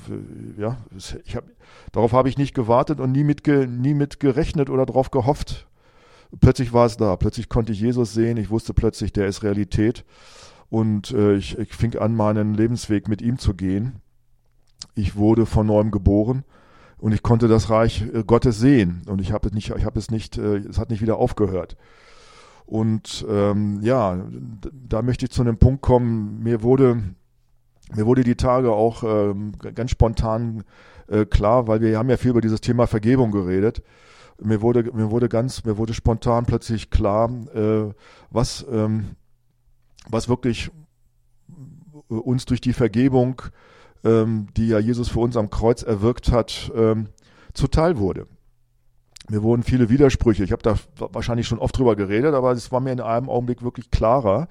Darauf habe ich nicht gewartet und nie mit gerechnet oder darauf gehofft. Plötzlich war es da. Plötzlich konnte ich Jesus sehen. Ich wusste plötzlich, der ist Realität. Und ich fing an, meinen Lebensweg mit ihm zu gehen. Ich wurde von neuem geboren und ich konnte das Reich Gottes sehen. Und es hat nicht wieder aufgehört. Und ja, da möchte ich zu einem Punkt kommen. Mir wurde die Tage auch ganz spontan klar, weil wir haben ja viel über dieses Thema Vergebung geredet. Mir wurde spontan plötzlich klar, was wirklich uns durch die Vergebung, die ja Jesus für uns am Kreuz erwirkt hat, zuteil wurde. Mir wurden viele Widersprüche. Ich habe da wahrscheinlich schon oft drüber geredet, aber es war mir in einem Augenblick wirklich klarer.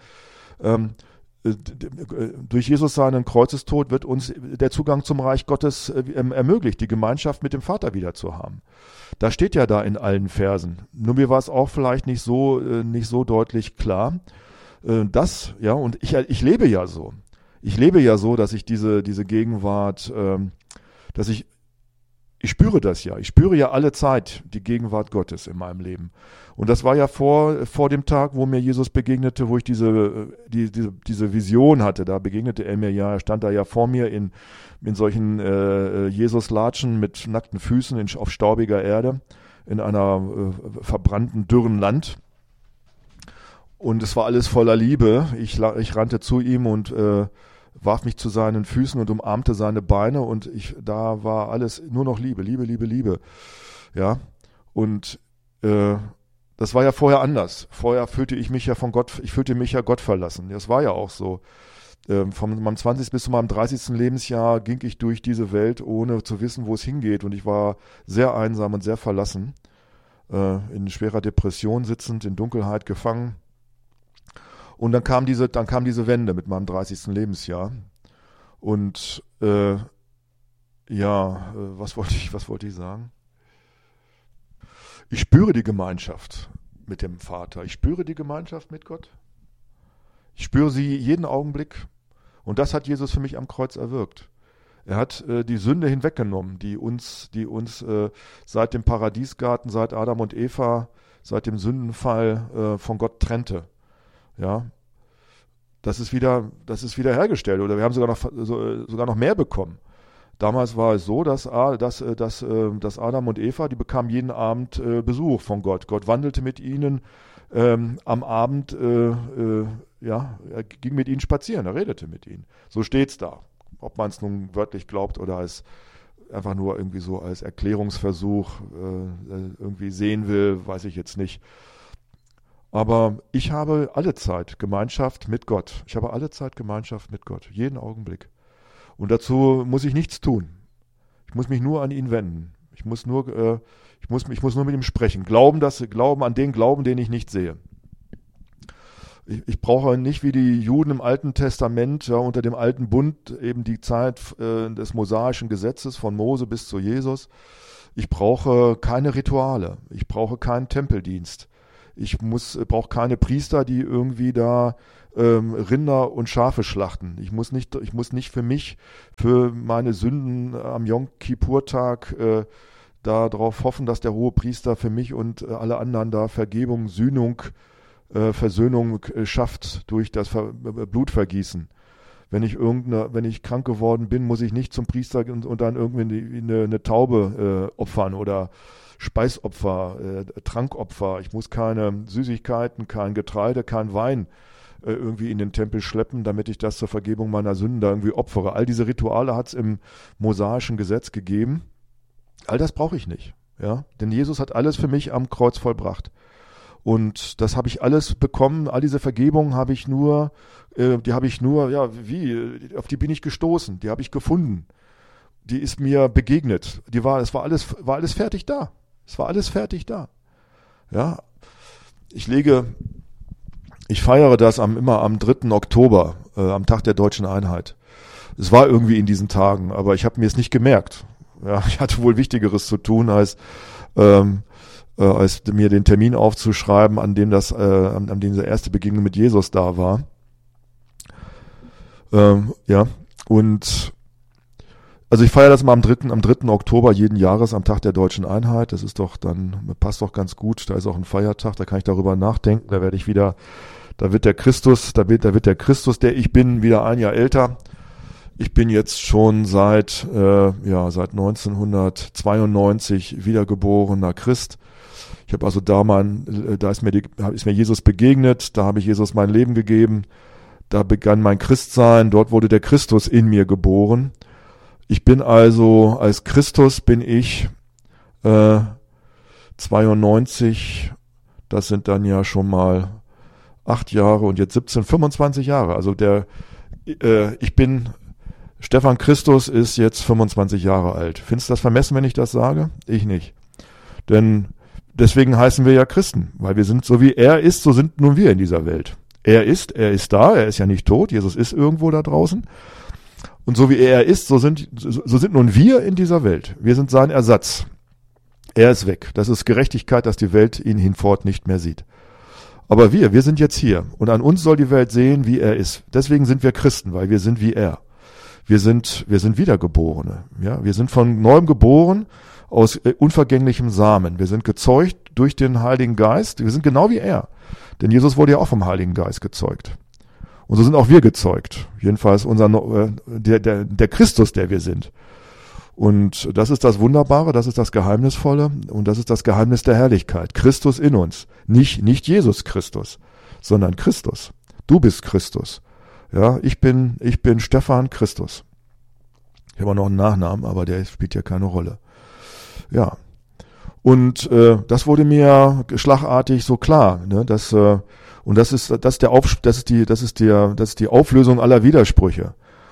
Durch Jesus seinen Kreuzestod wird uns der Zugang zum Reich Gottes ermöglicht, die Gemeinschaft mit dem Vater wieder zu haben. Das steht ja da in allen Versen. Nur mir war es auch vielleicht nicht so deutlich klar. Und ich lebe ja so. Ich lebe ja so, dass ich diese Gegenwart, dass ich spüre das ja. Ich spüre ja alle Zeit die Gegenwart Gottes in meinem Leben. Und das war ja vor dem Tag, wo mir Jesus begegnete, wo ich diese Vision hatte. Da begegnete er mir ja, er stand da ja vor mir in solchen Jesus-Latschen mit nackten Füßen auf staubiger Erde in einer verbrannten, dürren Land. Und es war alles voller Liebe. Ich rannte zu ihm und warf mich zu seinen Füßen und umarmte seine Beine und da war alles nur noch Liebe, Liebe, Liebe, Liebe. Ja, und das war ja vorher anders. Vorher fühlte ich mich ja Gott verlassen. Das war ja auch so. Von meinem 20. bis zu meinem 30. Lebensjahr ging ich durch diese Welt, ohne zu wissen, wo es hingeht. Und ich war sehr einsam und sehr verlassen, in schwerer Depression sitzend, in Dunkelheit gefangen. Und dann kam diese Wende mit meinem 30. Lebensjahr. Und was wollte ich sagen? Ich spüre die Gemeinschaft mit dem Vater. Ich spüre die Gemeinschaft mit Gott. Ich spüre sie jeden Augenblick. Und das hat Jesus für mich am Kreuz erwirkt. Er hat die Sünde hinweggenommen, die uns seit dem Paradiesgarten, seit Adam und Eva, seit dem Sündenfall von Gott trennte. Ja, das ist wieder hergestellt oder wir haben sogar noch mehr bekommen. Damals war es so, dass Adam und Eva, die bekamen jeden Abend Besuch von Gott. Gott wandelte mit ihnen am Abend, er ging mit ihnen spazieren, er redete mit ihnen. So steht's da. Ob man es nun wörtlich glaubt oder als einfach nur irgendwie so als Erklärungsversuch irgendwie sehen will, weiß ich jetzt nicht. Aber ich habe alle Zeit Gemeinschaft mit Gott. Ich habe alle Zeit Gemeinschaft mit Gott, jeden Augenblick. Und dazu muss ich nichts tun. Ich muss mich nur an ihn wenden. Ich muss nur mit ihm sprechen. Glauben, an den Glauben, den ich nicht sehe. Ich brauche nicht wie die Juden im Alten Testament, ja, unter dem alten Bund, eben die Zeit des mosaischen Gesetzes von Mose bis zu Jesus. Ich brauche keine Rituale. Ich brauche keinen Tempeldienst. Ich brauche keine Priester, die irgendwie da Rinder und Schafe schlachten. Ich muss nicht für mich, für meine Sünden am Yom Kippur-Tag darauf hoffen, dass der Hohepriester für mich und alle anderen da Vergebung, Sühnung, Versöhnung schafft durch das Blutvergießen. Wenn ich krank geworden bin, muss ich nicht zum Priester und dann irgendwie eine Taube opfern oder Speisopfer, Trankopfer. Ich muss keine Süßigkeiten, kein Getreide, kein Wein irgendwie in den Tempel schleppen, damit ich das zur Vergebung meiner Sünden da irgendwie opfere. All diese Rituale hat es im mosaischen Gesetz gegeben. All das brauche ich nicht, ja, denn Jesus hat alles für mich am Kreuz vollbracht. Und das habe ich alles bekommen, all diese Vergebung habe ich nur, auf die bin ich gestoßen, die habe ich gefunden, die ist mir begegnet, es war alles fertig da, ja. Ich feiere das immer am 3. Oktober, am Tag der Deutschen Einheit. Es war irgendwie in diesen Tagen, aber ich habe mir es nicht gemerkt. Ja, ich hatte wohl Wichtigeres zu tun, als mir den Termin aufzuschreiben, an dem diese erste Begegnung mit Jesus da war. Und also ich feiere das mal am 3. Oktober jeden Jahres, am Tag der Deutschen Einheit. Das ist passt doch ganz gut. Da ist auch ein Feiertag, da kann ich darüber nachdenken. Da wird der Christus, der ich bin, wieder ein Jahr älter. Ich bin jetzt schon seit 1992 wiedergeborener Christ. Ich habe also da ist mir Jesus begegnet, da habe ich Jesus mein Leben gegeben, da begann mein Christsein, dort wurde der Christus in mir geboren. Ich bin also, als Christus bin ich 92, das sind dann ja schon mal 8 Jahre und jetzt 25 Jahre. Also Stefan Christus ist jetzt 25 Jahre alt. Findest du das vermessen, wenn ich das sage? Ich nicht. Denn deswegen heißen wir ja Christen, weil wir sind, so wie er ist, so sind nun wir in dieser Welt. Er ist da, er ist ja nicht tot, Jesus ist irgendwo da draußen. Und so wie er ist, so sind nun wir in dieser Welt. Wir sind sein Ersatz. Er ist weg. Das ist Gerechtigkeit, dass die Welt ihn hinfort nicht mehr sieht. Aber wir sind jetzt hier. Und an uns soll die Welt sehen, wie er ist. Deswegen sind wir Christen, weil wir sind wie er. Wir sind Wiedergeborene. Ja? Wir sind von neuem geboren aus unvergänglichem Samen. Wir sind gezeugt durch den Heiligen Geist. Wir sind genau wie er. Denn Jesus wurde ja auch vom Heiligen Geist gezeugt. Und so sind auch wir gezeugt. Jedenfalls der Christus, der wir sind. Und das ist das Wunderbare, das ist das Geheimnisvolle und das ist das Geheimnis der Herrlichkeit. Christus in uns. Nicht Jesus Christus, sondern Christus. Du bist Christus. Ja, ich bin Stefan Christus. Ich habe auch noch einen Nachnamen, aber der spielt ja keine Rolle. Ja. Und das wurde mir schlagartig so klar, ne, das ist die Auflösung aller Widersprüche.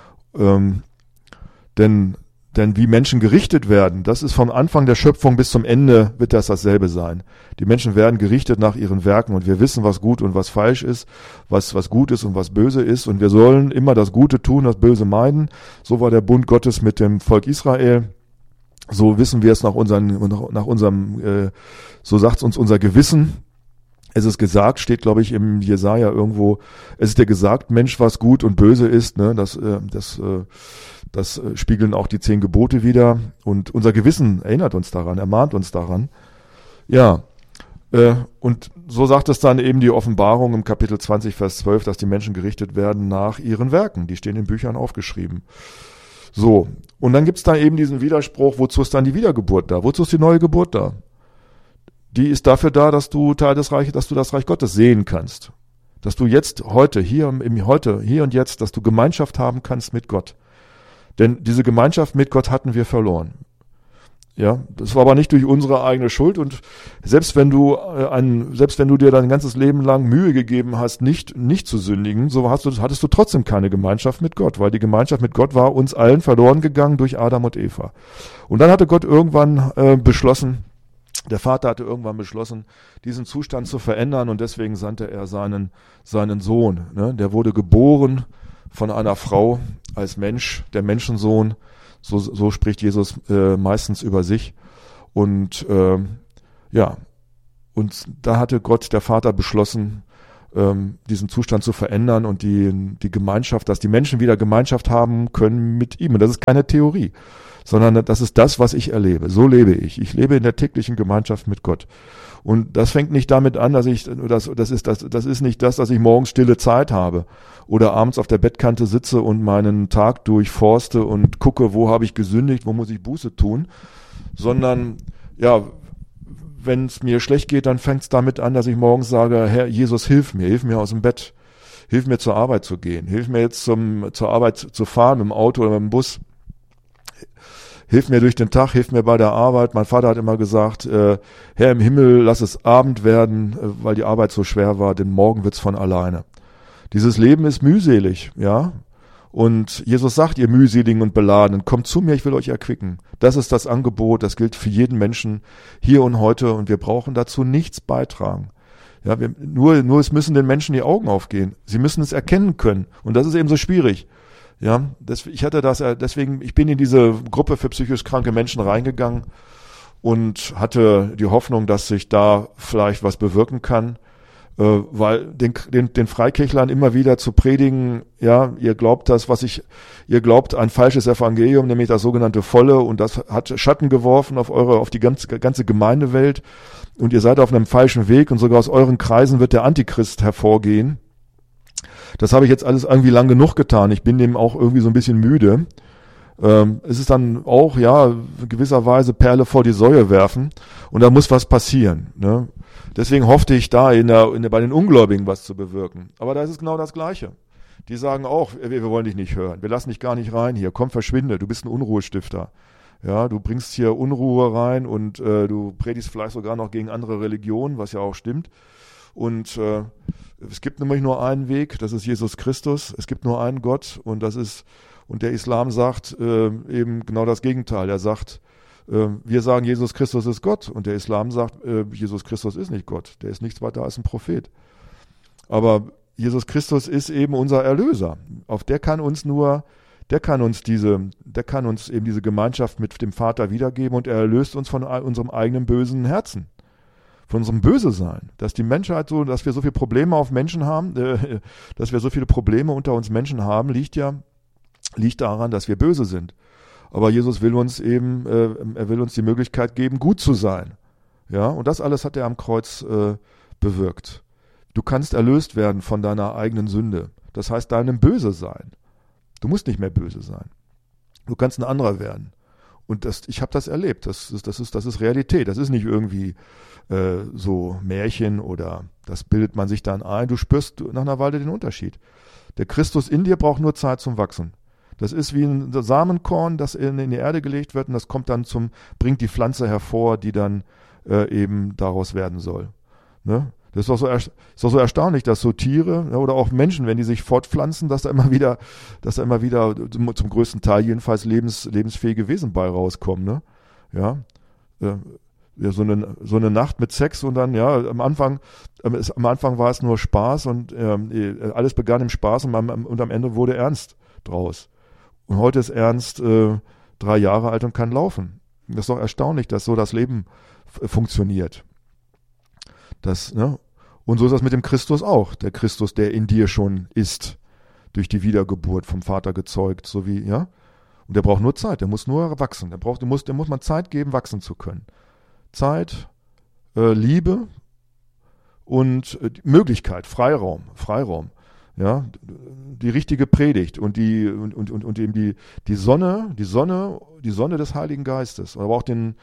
Denn wie Menschen gerichtet werden, das ist vom Anfang der Schöpfung bis zum Ende wird das dasselbe sein. Die Menschen werden gerichtet nach ihren Werken und wir wissen, was gut und was falsch ist, was gut ist und was böse ist und wir sollen immer das Gute tun, das Böse meiden. So war der Bund Gottes mit dem Volk Israel. So wissen wir es nach unserem, so sagt uns unser Gewissen. Es ist gesagt, steht glaube ich im Jesaja irgendwo, es ist dir gesagt, Mensch, was gut und böse ist, ne, das spiegeln auch die 10 Gebote wider und unser Gewissen erinnert uns daran, ermahnt uns daran. Ja, und so sagt es dann eben die Offenbarung im Kapitel 20, Vers 12, dass die Menschen gerichtet werden nach ihren Werken. Die stehen in Büchern aufgeschrieben. So, und dann gibt's da eben diesen Widerspruch, wozu ist dann die Wiedergeburt da? Wozu ist die neue Geburt da? Die ist dafür da, dass du das Reich Gottes sehen kannst. Dass du jetzt hier und jetzt, dass du Gemeinschaft haben kannst mit Gott. Denn diese Gemeinschaft mit Gott hatten wir verloren. Ja, das war aber nicht durch unsere eigene Schuld, und selbst wenn du dir dein ganzes Leben lang Mühe gegeben hast, nicht zu sündigen, so hattest du trotzdem keine Gemeinschaft mit Gott, weil die Gemeinschaft mit Gott war uns allen verloren gegangen durch Adam und Eva. Und dann hatte Gott irgendwann der Vater hatte irgendwann beschlossen, diesen Zustand zu verändern, und deswegen sandte er seinen Sohn. Ne? Der wurde geboren von einer Frau als Mensch, der Menschensohn. So spricht Jesus meistens über sich. Und und da hatte Gott, der Vater, beschlossen, diesen Zustand zu verändern und die Gemeinschaft, dass die Menschen wieder Gemeinschaft haben können mit ihm. Und das ist keine Theorie, sondern das ist das, was ich erlebe. So lebe ich. Ich lebe in der täglichen Gemeinschaft mit Gott. Und das fängt nicht damit an, das ist nicht das, dass ich morgens stille Zeit habe oder abends auf der Bettkante sitze und meinen Tag durchforste und gucke, wo habe ich gesündigt, wo muss ich Buße tun, sondern ja, wenn es mir schlecht geht, dann fängt es damit an, dass ich morgens sage, Herr Jesus, hilf mir aus dem Bett, hilf mir zur Arbeit zu gehen, hilf mir jetzt zur Arbeit zu fahren, im Auto oder im Bus. Hilf mir durch den Tag, hilf mir bei der Arbeit. Mein Vater hat immer gesagt, Herr im Himmel, lass es Abend werden, weil die Arbeit so schwer war, denn morgen wird's von alleine. Dieses Leben ist mühselig, ja. Und Jesus sagt, ihr mühseligen und Beladenen, kommt zu mir, ich will euch erquicken. Das ist das Angebot, das gilt für jeden Menschen hier und heute, und wir brauchen dazu nichts beitragen. Ja, nur es müssen den Menschen die Augen aufgehen. Sie müssen es erkennen können, und das ist eben so schwierig. Ja, ich bin in diese Gruppe für psychisch kranke Menschen reingegangen und hatte die Hoffnung, dass sich da vielleicht was bewirken kann, weil den Freikirchlern immer wieder zu predigen, ja, ihr glaubt ein falsches Evangelium, nämlich das sogenannte Volle, und das hat Schatten geworfen auf die ganze Gemeindewelt, und ihr seid auf einem falschen Weg, und sogar aus euren Kreisen wird der Antichrist hervorgehen. Das habe ich jetzt alles irgendwie lang genug getan. Ich bin dem auch irgendwie so ein bisschen müde. Es ist dann auch, ja, in gewisser Weise Perle vor die Säue werfen, und da muss was passieren. Ne? Deswegen hoffte ich da bei den Ungläubigen was zu bewirken. Aber da ist es genau das Gleiche. Die sagen auch, wir wollen dich nicht hören. Wir lassen dich gar nicht rein hier. Komm, verschwinde. Du bist ein Unruhestifter. Ja, du bringst hier Unruhe rein, und du predigst vielleicht sogar noch gegen andere Religionen, was ja auch stimmt. Und es gibt nämlich nur einen Weg, das ist Jesus Christus. Es gibt nur einen Gott, und der Islam sagt eben genau das Gegenteil. Er sagt, wir sagen, Jesus Christus ist Gott, und der Islam sagt, Jesus Christus ist nicht Gott. Der ist nichts weiter als ein Prophet. Aber Jesus Christus ist eben unser Erlöser. Der kann uns eben diese Gemeinschaft mit dem Vater wiedergeben, und er erlöst uns von unserem eigenen bösen Herzen. Von unserem Böse-Sein, dass die Menschheit dass wir so viele Probleme auf Menschen haben, dass wir so viele Probleme unter uns Menschen haben, liegt daran, dass wir böse sind. Aber Jesus will uns eben, er will uns die Möglichkeit geben, gut zu sein. Ja, und das alles hat er am Kreuz bewirkt. Du kannst erlöst werden von deiner eigenen Sünde. Das heißt, deinem Böse-Sein. Du musst nicht mehr böse sein. Du kannst ein anderer werden. Und ich habe das erlebt. Das ist Realität. Das ist nicht irgendwie so Märchen, oder das bildet man sich dann ein. Du spürst nach einer Weile den Unterschied. Der Christus in dir braucht nur Zeit zum Wachsen. Das ist wie ein Samenkorn, das in die Erde gelegt wird, und das kommt dann bringt die Pflanze hervor, die dann eben daraus werden soll. Ne? Das ist doch so erstaunlich, dass so Tiere, ja, oder auch Menschen, wenn die sich fortpflanzen, dass da immer wieder zum größten Teil jedenfalls lebensfähige Wesen bei rauskommen. Ne? Ja, so eine Nacht mit Sex, und dann, ja, am Anfang war es nur Spaß, und alles begann im Spaß, und am Ende wurde Ernst draus. Und heute ist Ernst 3 Jahre alt und kann laufen. Das ist doch erstaunlich, dass so das Leben funktioniert. Ne? Und so ist das mit dem Christus auch. Der Christus, der in dir schon ist, durch die Wiedergeburt vom Vater gezeugt, so wie, ja. Und der braucht nur Zeit, der muss nur wachsen. Dem muss man Zeit geben, wachsen zu können. Zeit, Liebe und Möglichkeit, Freiraum. Ja, die richtige Predigt und eben die Sonne des Heiligen Geistes, aber auch den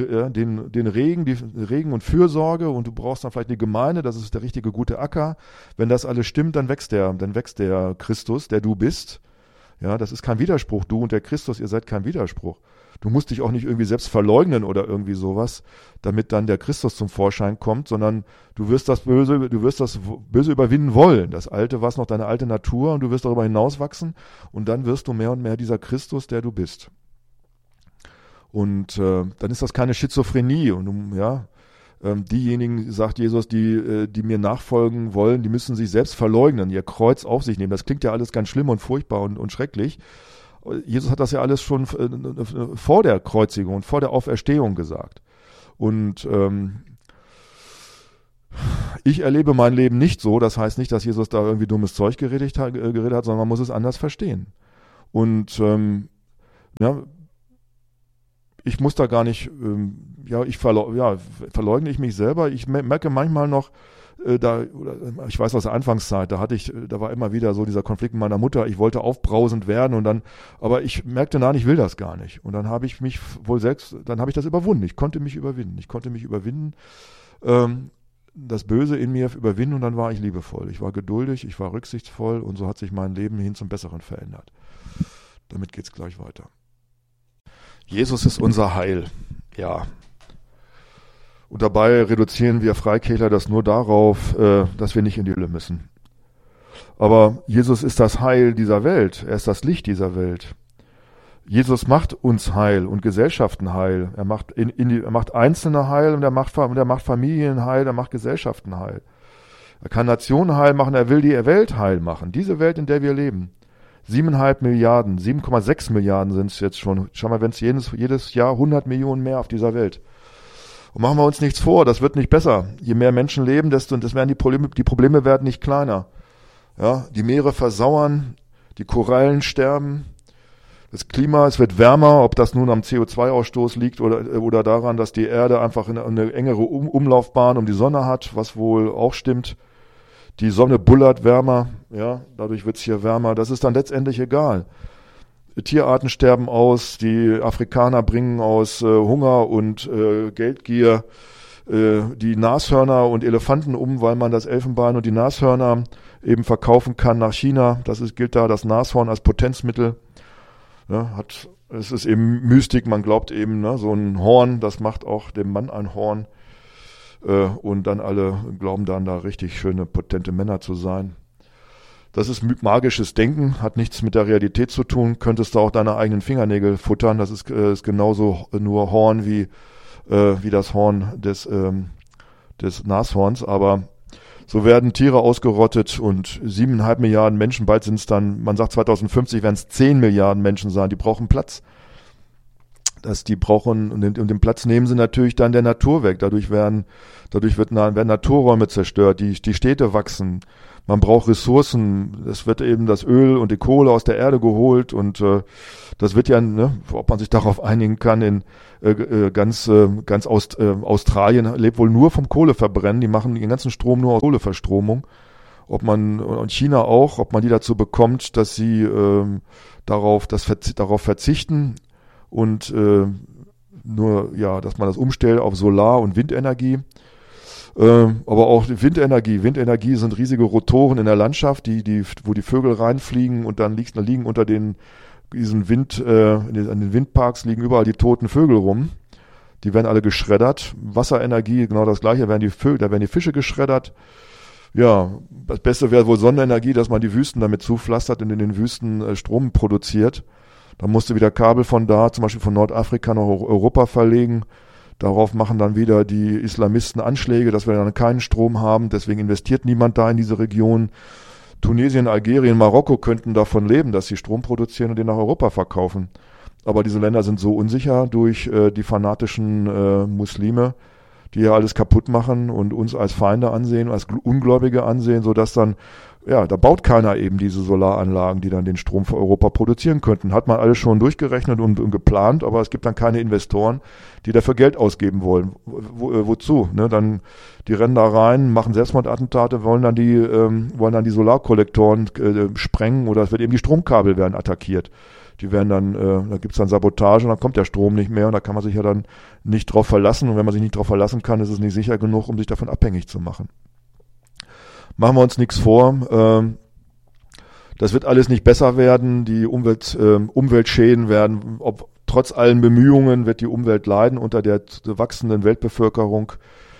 Regen und Fürsorge, und du brauchst dann vielleicht eine Gemeinde, das ist der richtige gute Acker. Wenn das alles stimmt, dann wächst der Christus, der du bist. Ja, das ist kein Widerspruch. Du und der Christus, ihr seid kein Widerspruch. Du musst dich auch nicht irgendwie selbst verleugnen oder irgendwie sowas, damit dann der Christus zum Vorschein kommt, sondern du wirst das Böse überwinden wollen. Das Alte war noch deine alte Natur und du wirst darüber hinauswachsen und dann wirst du mehr und mehr dieser Christus, der du bist. Und dann ist das keine Schizophrenie. Und diejenigen, sagt Jesus, die mir nachfolgen wollen, die müssen sich selbst verleugnen, ihr Kreuz auf sich nehmen. Das klingt ja alles ganz schlimm und furchtbar und schrecklich. Jesus hat das ja alles schon vor der Kreuzigung und vor der Auferstehung gesagt. Und ich erlebe mein Leben nicht so. Das heißt nicht, dass Jesus da irgendwie dummes Zeug geredet hat, sondern man muss es anders verstehen. Und ich muss da gar nicht, verleugne ich mich selber. Ich merke manchmal noch, ich weiß aus der Anfangszeit, da war immer wieder so dieser Konflikt mit meiner Mutter, ich wollte aufbrausend werden aber ich merkte, nein, ich will das gar nicht. Und dann habe ich mich dann habe ich das überwunden. Ich konnte mich überwinden, das Böse in mir überwinden und dann war ich liebevoll. Ich war geduldig, ich war rücksichtsvoll und so hat sich mein Leben hin zum Besseren verändert. Damit geht's gleich weiter. Jesus ist unser Heil, ja. Und dabei reduzieren wir Freikirchler das nur darauf, dass wir nicht in die Hölle müssen. Aber Jesus ist das Heil dieser Welt. Er ist das Licht dieser Welt. Jesus macht uns heil und Gesellschaften heil. Er macht Einzelne heil und er macht Familien heil, er macht Gesellschaften heil. Er kann Nationen heil machen, er will die Welt heil machen. Diese Welt, in der wir leben. 7,5 Milliarden, 7,6 Milliarden sind es jetzt schon. Schau mal, wenn es jedes Jahr 100 Millionen mehr auf dieser Welt. Und machen wir uns nichts vor, das wird nicht besser. Je mehr Menschen leben, die Probleme werden nicht kleiner. Ja, die Meere versauern, die Korallen sterben, das Klima, es wird wärmer, ob das nun am CO2-Ausstoß liegt oder daran, dass die Erde einfach eine engere Umlaufbahn um die Sonne hat, was wohl auch stimmt. Die Sonne bullert wärmer, ja, dadurch wird es hier wärmer. Das ist dann letztendlich egal. Tierarten sterben aus, die Afrikaner bringen aus Hunger und Geldgier die Nashörner und Elefanten um, weil man das Elfenbein und die Nashörner eben verkaufen kann nach China. Gilt da das Nashorn als Potenzmittel. Ja, es ist eben Mystik, man glaubt eben, ne, so ein Horn, das macht auch dem Mann ein Horn. Und dann alle glauben dann da richtig schöne, potente Männer zu sein. Das ist magisches Denken, hat nichts mit der Realität zu tun. Könntest du auch deine eigenen Fingernägel futtern. Das ist genauso nur Horn wie das Horn des Nashorns. Aber so werden Tiere ausgerottet und 7,5 Milliarden Menschen, bald sind es dann, man sagt 2050 werden es 10 Milliarden Menschen sein, die brauchen Platz. Und den Platz nehmen sie natürlich dann der Natur weg. Dadurch werden Naturräume zerstört, die Städte wachsen. Man braucht Ressourcen. Es wird eben das Öl und die Kohle aus der Erde geholt und das wird ja, ne, ob man sich darauf einigen kann, in ganz Australien lebt wohl nur vom Kohleverbrennen. Die machen den ganzen Strom nur aus Kohleverstromung. Und China auch, ob man die dazu bekommt, dass sie darauf verzichten. Und dass man das umstellt auf Solar- und Windenergie. Aber auch Windenergie. Windenergie sind riesige Rotoren in der Landschaft, wo die Vögel reinfliegen und dann liegen unter an den Windparks liegen überall die toten Vögel rum. Die werden alle geschreddert. Wasserenergie, genau das Gleiche, da werden die Fische geschreddert. Ja, das Beste wäre wohl Sonnenenergie, dass man die Wüsten damit zupflastert und in den Wüsten Strom produziert. Dann musst du wieder Kabel von da, zum Beispiel von Nordafrika nach Europa verlegen. Darauf machen dann wieder die Islamisten Anschläge, dass wir dann keinen Strom haben. Deswegen investiert niemand da in diese Region. Tunesien, Algerien, Marokko könnten davon leben, dass sie Strom produzieren und den nach Europa verkaufen. Aber diese Länder sind so unsicher durch die fanatischen Muslime, die ja alles kaputt machen und uns als Feinde ansehen, als Ungläubige ansehen, sodass dann, ja, da baut keiner eben diese Solaranlagen, die dann den Strom für Europa produzieren könnten. Hat man alles schon durchgerechnet und geplant, aber es gibt dann keine Investoren, die dafür Geld ausgeben wollen. Wozu? Ne? Dann, die rennen da rein, machen Selbstmordattentate, wollen dann die Solarkollektoren sprengen oder es wird eben die Stromkabel werden attackiert. Die werden dann, da gibt's dann Sabotage und dann kommt der Strom nicht mehr und da kann man sich ja dann nicht drauf verlassen. Und wenn man sich nicht drauf verlassen kann, ist es nicht sicher genug, um sich davon abhängig zu machen. Machen wir uns nichts vor. Das wird alles nicht besser werden. Die Umweltschäden werden, trotz allen Bemühungen wird die Umwelt leiden unter der wachsenden Weltbevölkerung.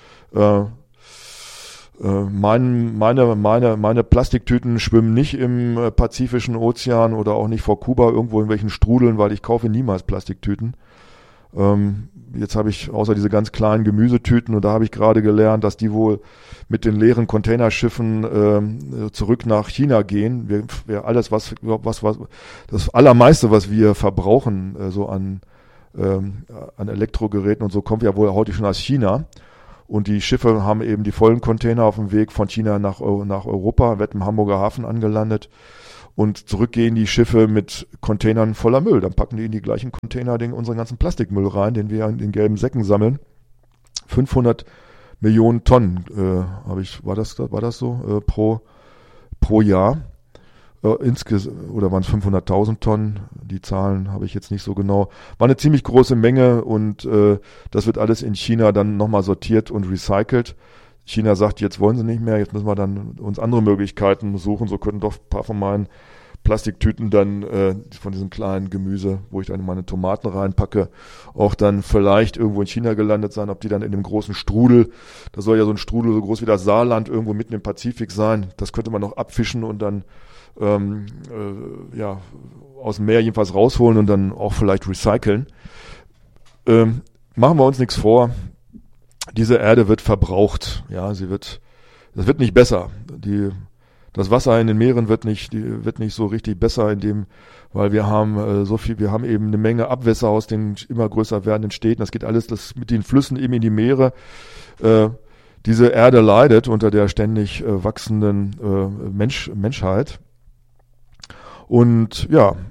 Meine Plastiktüten schwimmen nicht im Pazifischen Ozean oder auch nicht vor Kuba irgendwo in welchen Strudeln, weil ich kaufe niemals Plastiktüten. Jetzt habe ich außer diese ganz kleinen Gemüsetüten, und da habe ich gerade gelernt, dass die wohl mit den leeren Containerschiffen zurück nach China gehen. Wir alles, was das Allermeiste, was wir verbrauchen, so an Elektrogeräten und so, kommt ja wohl heute schon aus China. Und die Schiffe haben eben die vollen Container auf dem Weg von China nach Europa, wird im Hamburger Hafen angelandet. Und zurückgehen die Schiffe mit Containern voller Müll. Dann packen die in die gleichen Container unseren ganzen Plastikmüll rein, den wir in den gelben Säcken sammeln. 500 Millionen Tonnen, war das so, pro Jahr. Oder waren es 500.000 Tonnen? Die Zahlen habe ich jetzt nicht so genau. War eine ziemlich große Menge, und das wird alles in China dann nochmal sortiert und recycelt. China sagt, jetzt wollen sie nicht mehr, jetzt müssen wir dann uns andere Möglichkeiten suchen. So könnten doch ein paar von meinen Plastiktüten dann von diesem kleinen Gemüse, wo ich dann meine Tomaten reinpacke, auch dann vielleicht irgendwo in China gelandet sein. Ob die dann in dem großen Strudel, da soll ja so ein Strudel so groß wie das Saarland irgendwo mitten im Pazifik sein, das könnte man noch abfischen und dann aus dem Meer jedenfalls rausholen und dann auch vielleicht recyceln. Machen wir uns nichts vor. Diese Erde wird verbraucht. Ja, das wird nicht besser. Das Wasser in den Meeren wird nicht so richtig besser, weil wir haben wir haben eben eine Menge Abwässer aus den immer größer werdenden Städten. Das geht alles mit den Flüssen eben in die Meere. Diese Erde leidet unter der ständig wachsenden Menschheit. Und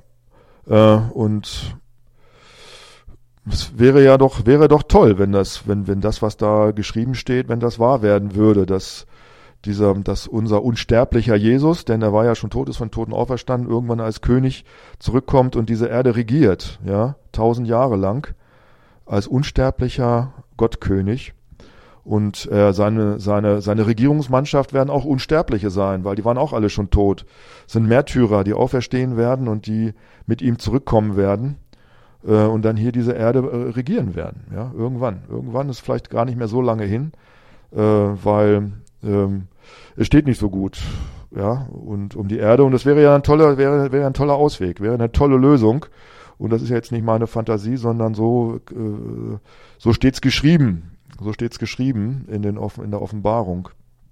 es wäre doch toll, wenn das, was da geschrieben steht, wenn das wahr werden würde, dass unser unsterblicher Jesus, denn er war ja schon tot, ist von Toten auferstanden, irgendwann als König zurückkommt und diese Erde regiert, ja, 1000 Jahre lang, als unsterblicher Gottkönig. Und seine Regierungsmannschaft werden auch Unsterbliche sein, weil die waren auch alle schon tot. Es sind Märtyrer, die auferstehen werden und die mit ihm zurückkommen werden und dann hier diese Erde regieren werden. Ja, irgendwann. Irgendwann ist vielleicht gar nicht mehr so lange hin, weil es steht nicht so gut, ja, und um die Erde. Und das wäre ja ein toller Ausweg, wäre eine tolle Lösung. Und das ist ja jetzt nicht meine Fantasie, sondern so steht's geschrieben. So steht's geschrieben in der Offenbarung.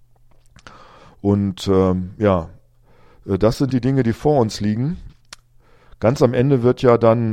Und das sind die Dinge, die vor uns liegen. Ganz am Ende wird ja dann,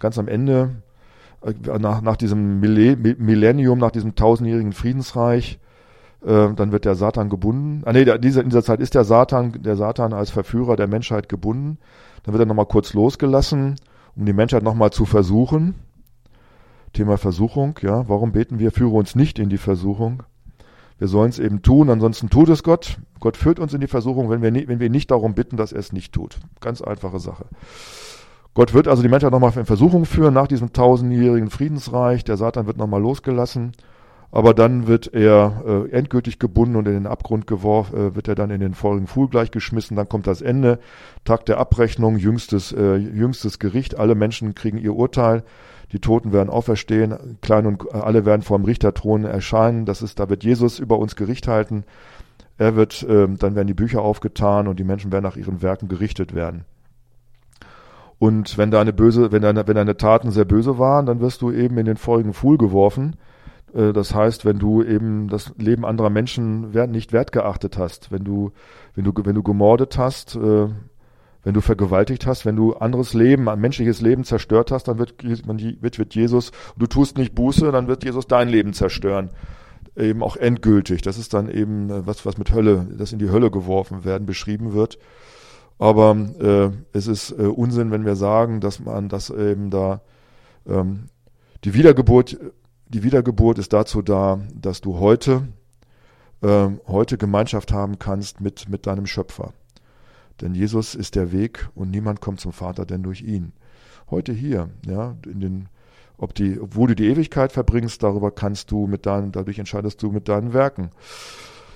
nach diesem Millennium, nach diesem 1000-jährigen Friedensreich, dann wird der Satan gebunden. In dieser Zeit ist der Satan als Verführer der Menschheit gebunden. Dann wird er nochmal kurz losgelassen, um die Menschheit nochmal zu versuchen. Thema Versuchung, ja. Warum beten wir, führe uns nicht in die Versuchung? Wir sollen es eben tun, ansonsten tut es Gott. Gott führt uns in die Versuchung, wenn wir nicht darum bitten, dass er es nicht tut. Ganz einfache Sache. Gott wird also die Menschheit nochmal in Versuchung führen nach diesem 1000-jährigen Friedensreich. Der Satan wird nochmal losgelassen. Aber dann wird er endgültig gebunden und in den Abgrund geworfen, wird er dann in den feurigen Pfuhl gleich geschmissen. Dann kommt das Ende, Tag der Abrechnung, jüngstes Gericht. Alle Menschen kriegen ihr Urteil. Die Toten werden auferstehen, klein und alle werden vor dem Richterthron erscheinen. Da wird Jesus über uns Gericht halten. Dann werden die Bücher aufgetan und die Menschen werden nach ihren Werken gerichtet werden. Und wenn deine Taten sehr böse waren, dann wirst du eben in den feurigen Pfuhl geworfen. Das heißt, wenn du eben das Leben anderer Menschen nicht wertgeachtet hast, wenn du gemordet hast, wenn du vergewaltigt hast, wenn du anderes Leben, ein menschliches Leben zerstört hast, dann wird Jesus, du tust nicht Buße, dann wird Jesus dein Leben zerstören. Eben auch endgültig. Das ist dann eben was mit Hölle, das in die Hölle geworfen werden, beschrieben wird. Aber es ist Unsinn, wenn wir sagen, dass eben da die Wiedergeburt ist dazu da, dass du heute Gemeinschaft haben kannst mit deinem Schöpfer. Denn Jesus ist der Weg und niemand kommt zum Vater denn durch ihn. Heute hier, ja, wo du die Ewigkeit verbringst, dadurch entscheidest du mit deinen Werken.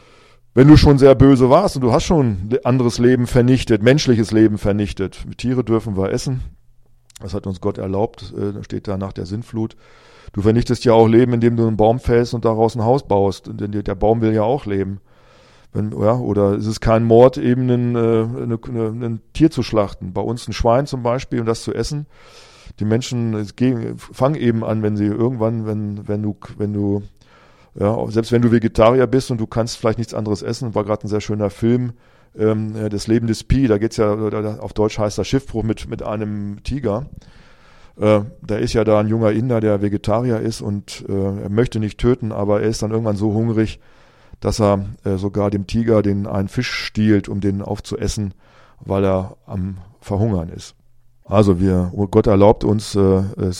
wenn du schon sehr böse warst und du hast schon anderes Leben vernichtet, menschliches Leben vernichtet. Tiere dürfen wir essen. Das hat uns Gott erlaubt, steht da nach der Sintflut. Du vernichtest ja auch Leben, indem du einen Baum fällst und daraus ein Haus baust. Denn der Baum will ja auch leben. Oder ist es kein Mord, eben ein Tier zu schlachten. Bei uns ein Schwein zum Beispiel und das zu essen. Die Menschen fangen eben an, wenn sie irgendwann, wenn du selbst wenn du Vegetarier bist und du kannst vielleicht nichts anderes essen, war gerade ein sehr schöner Film, das Leben des Pi, da geht's ja, auf Deutsch heißt das Schiffbruch mit einem Tiger. Da ist ja da ein junger Inder, der Vegetarier ist und er möchte nicht töten, aber er ist dann irgendwann so hungrig, dass er sogar dem Tiger einen Fisch stiehlt, um den aufzuessen, weil er am Verhungern ist. Also Gott erlaubt uns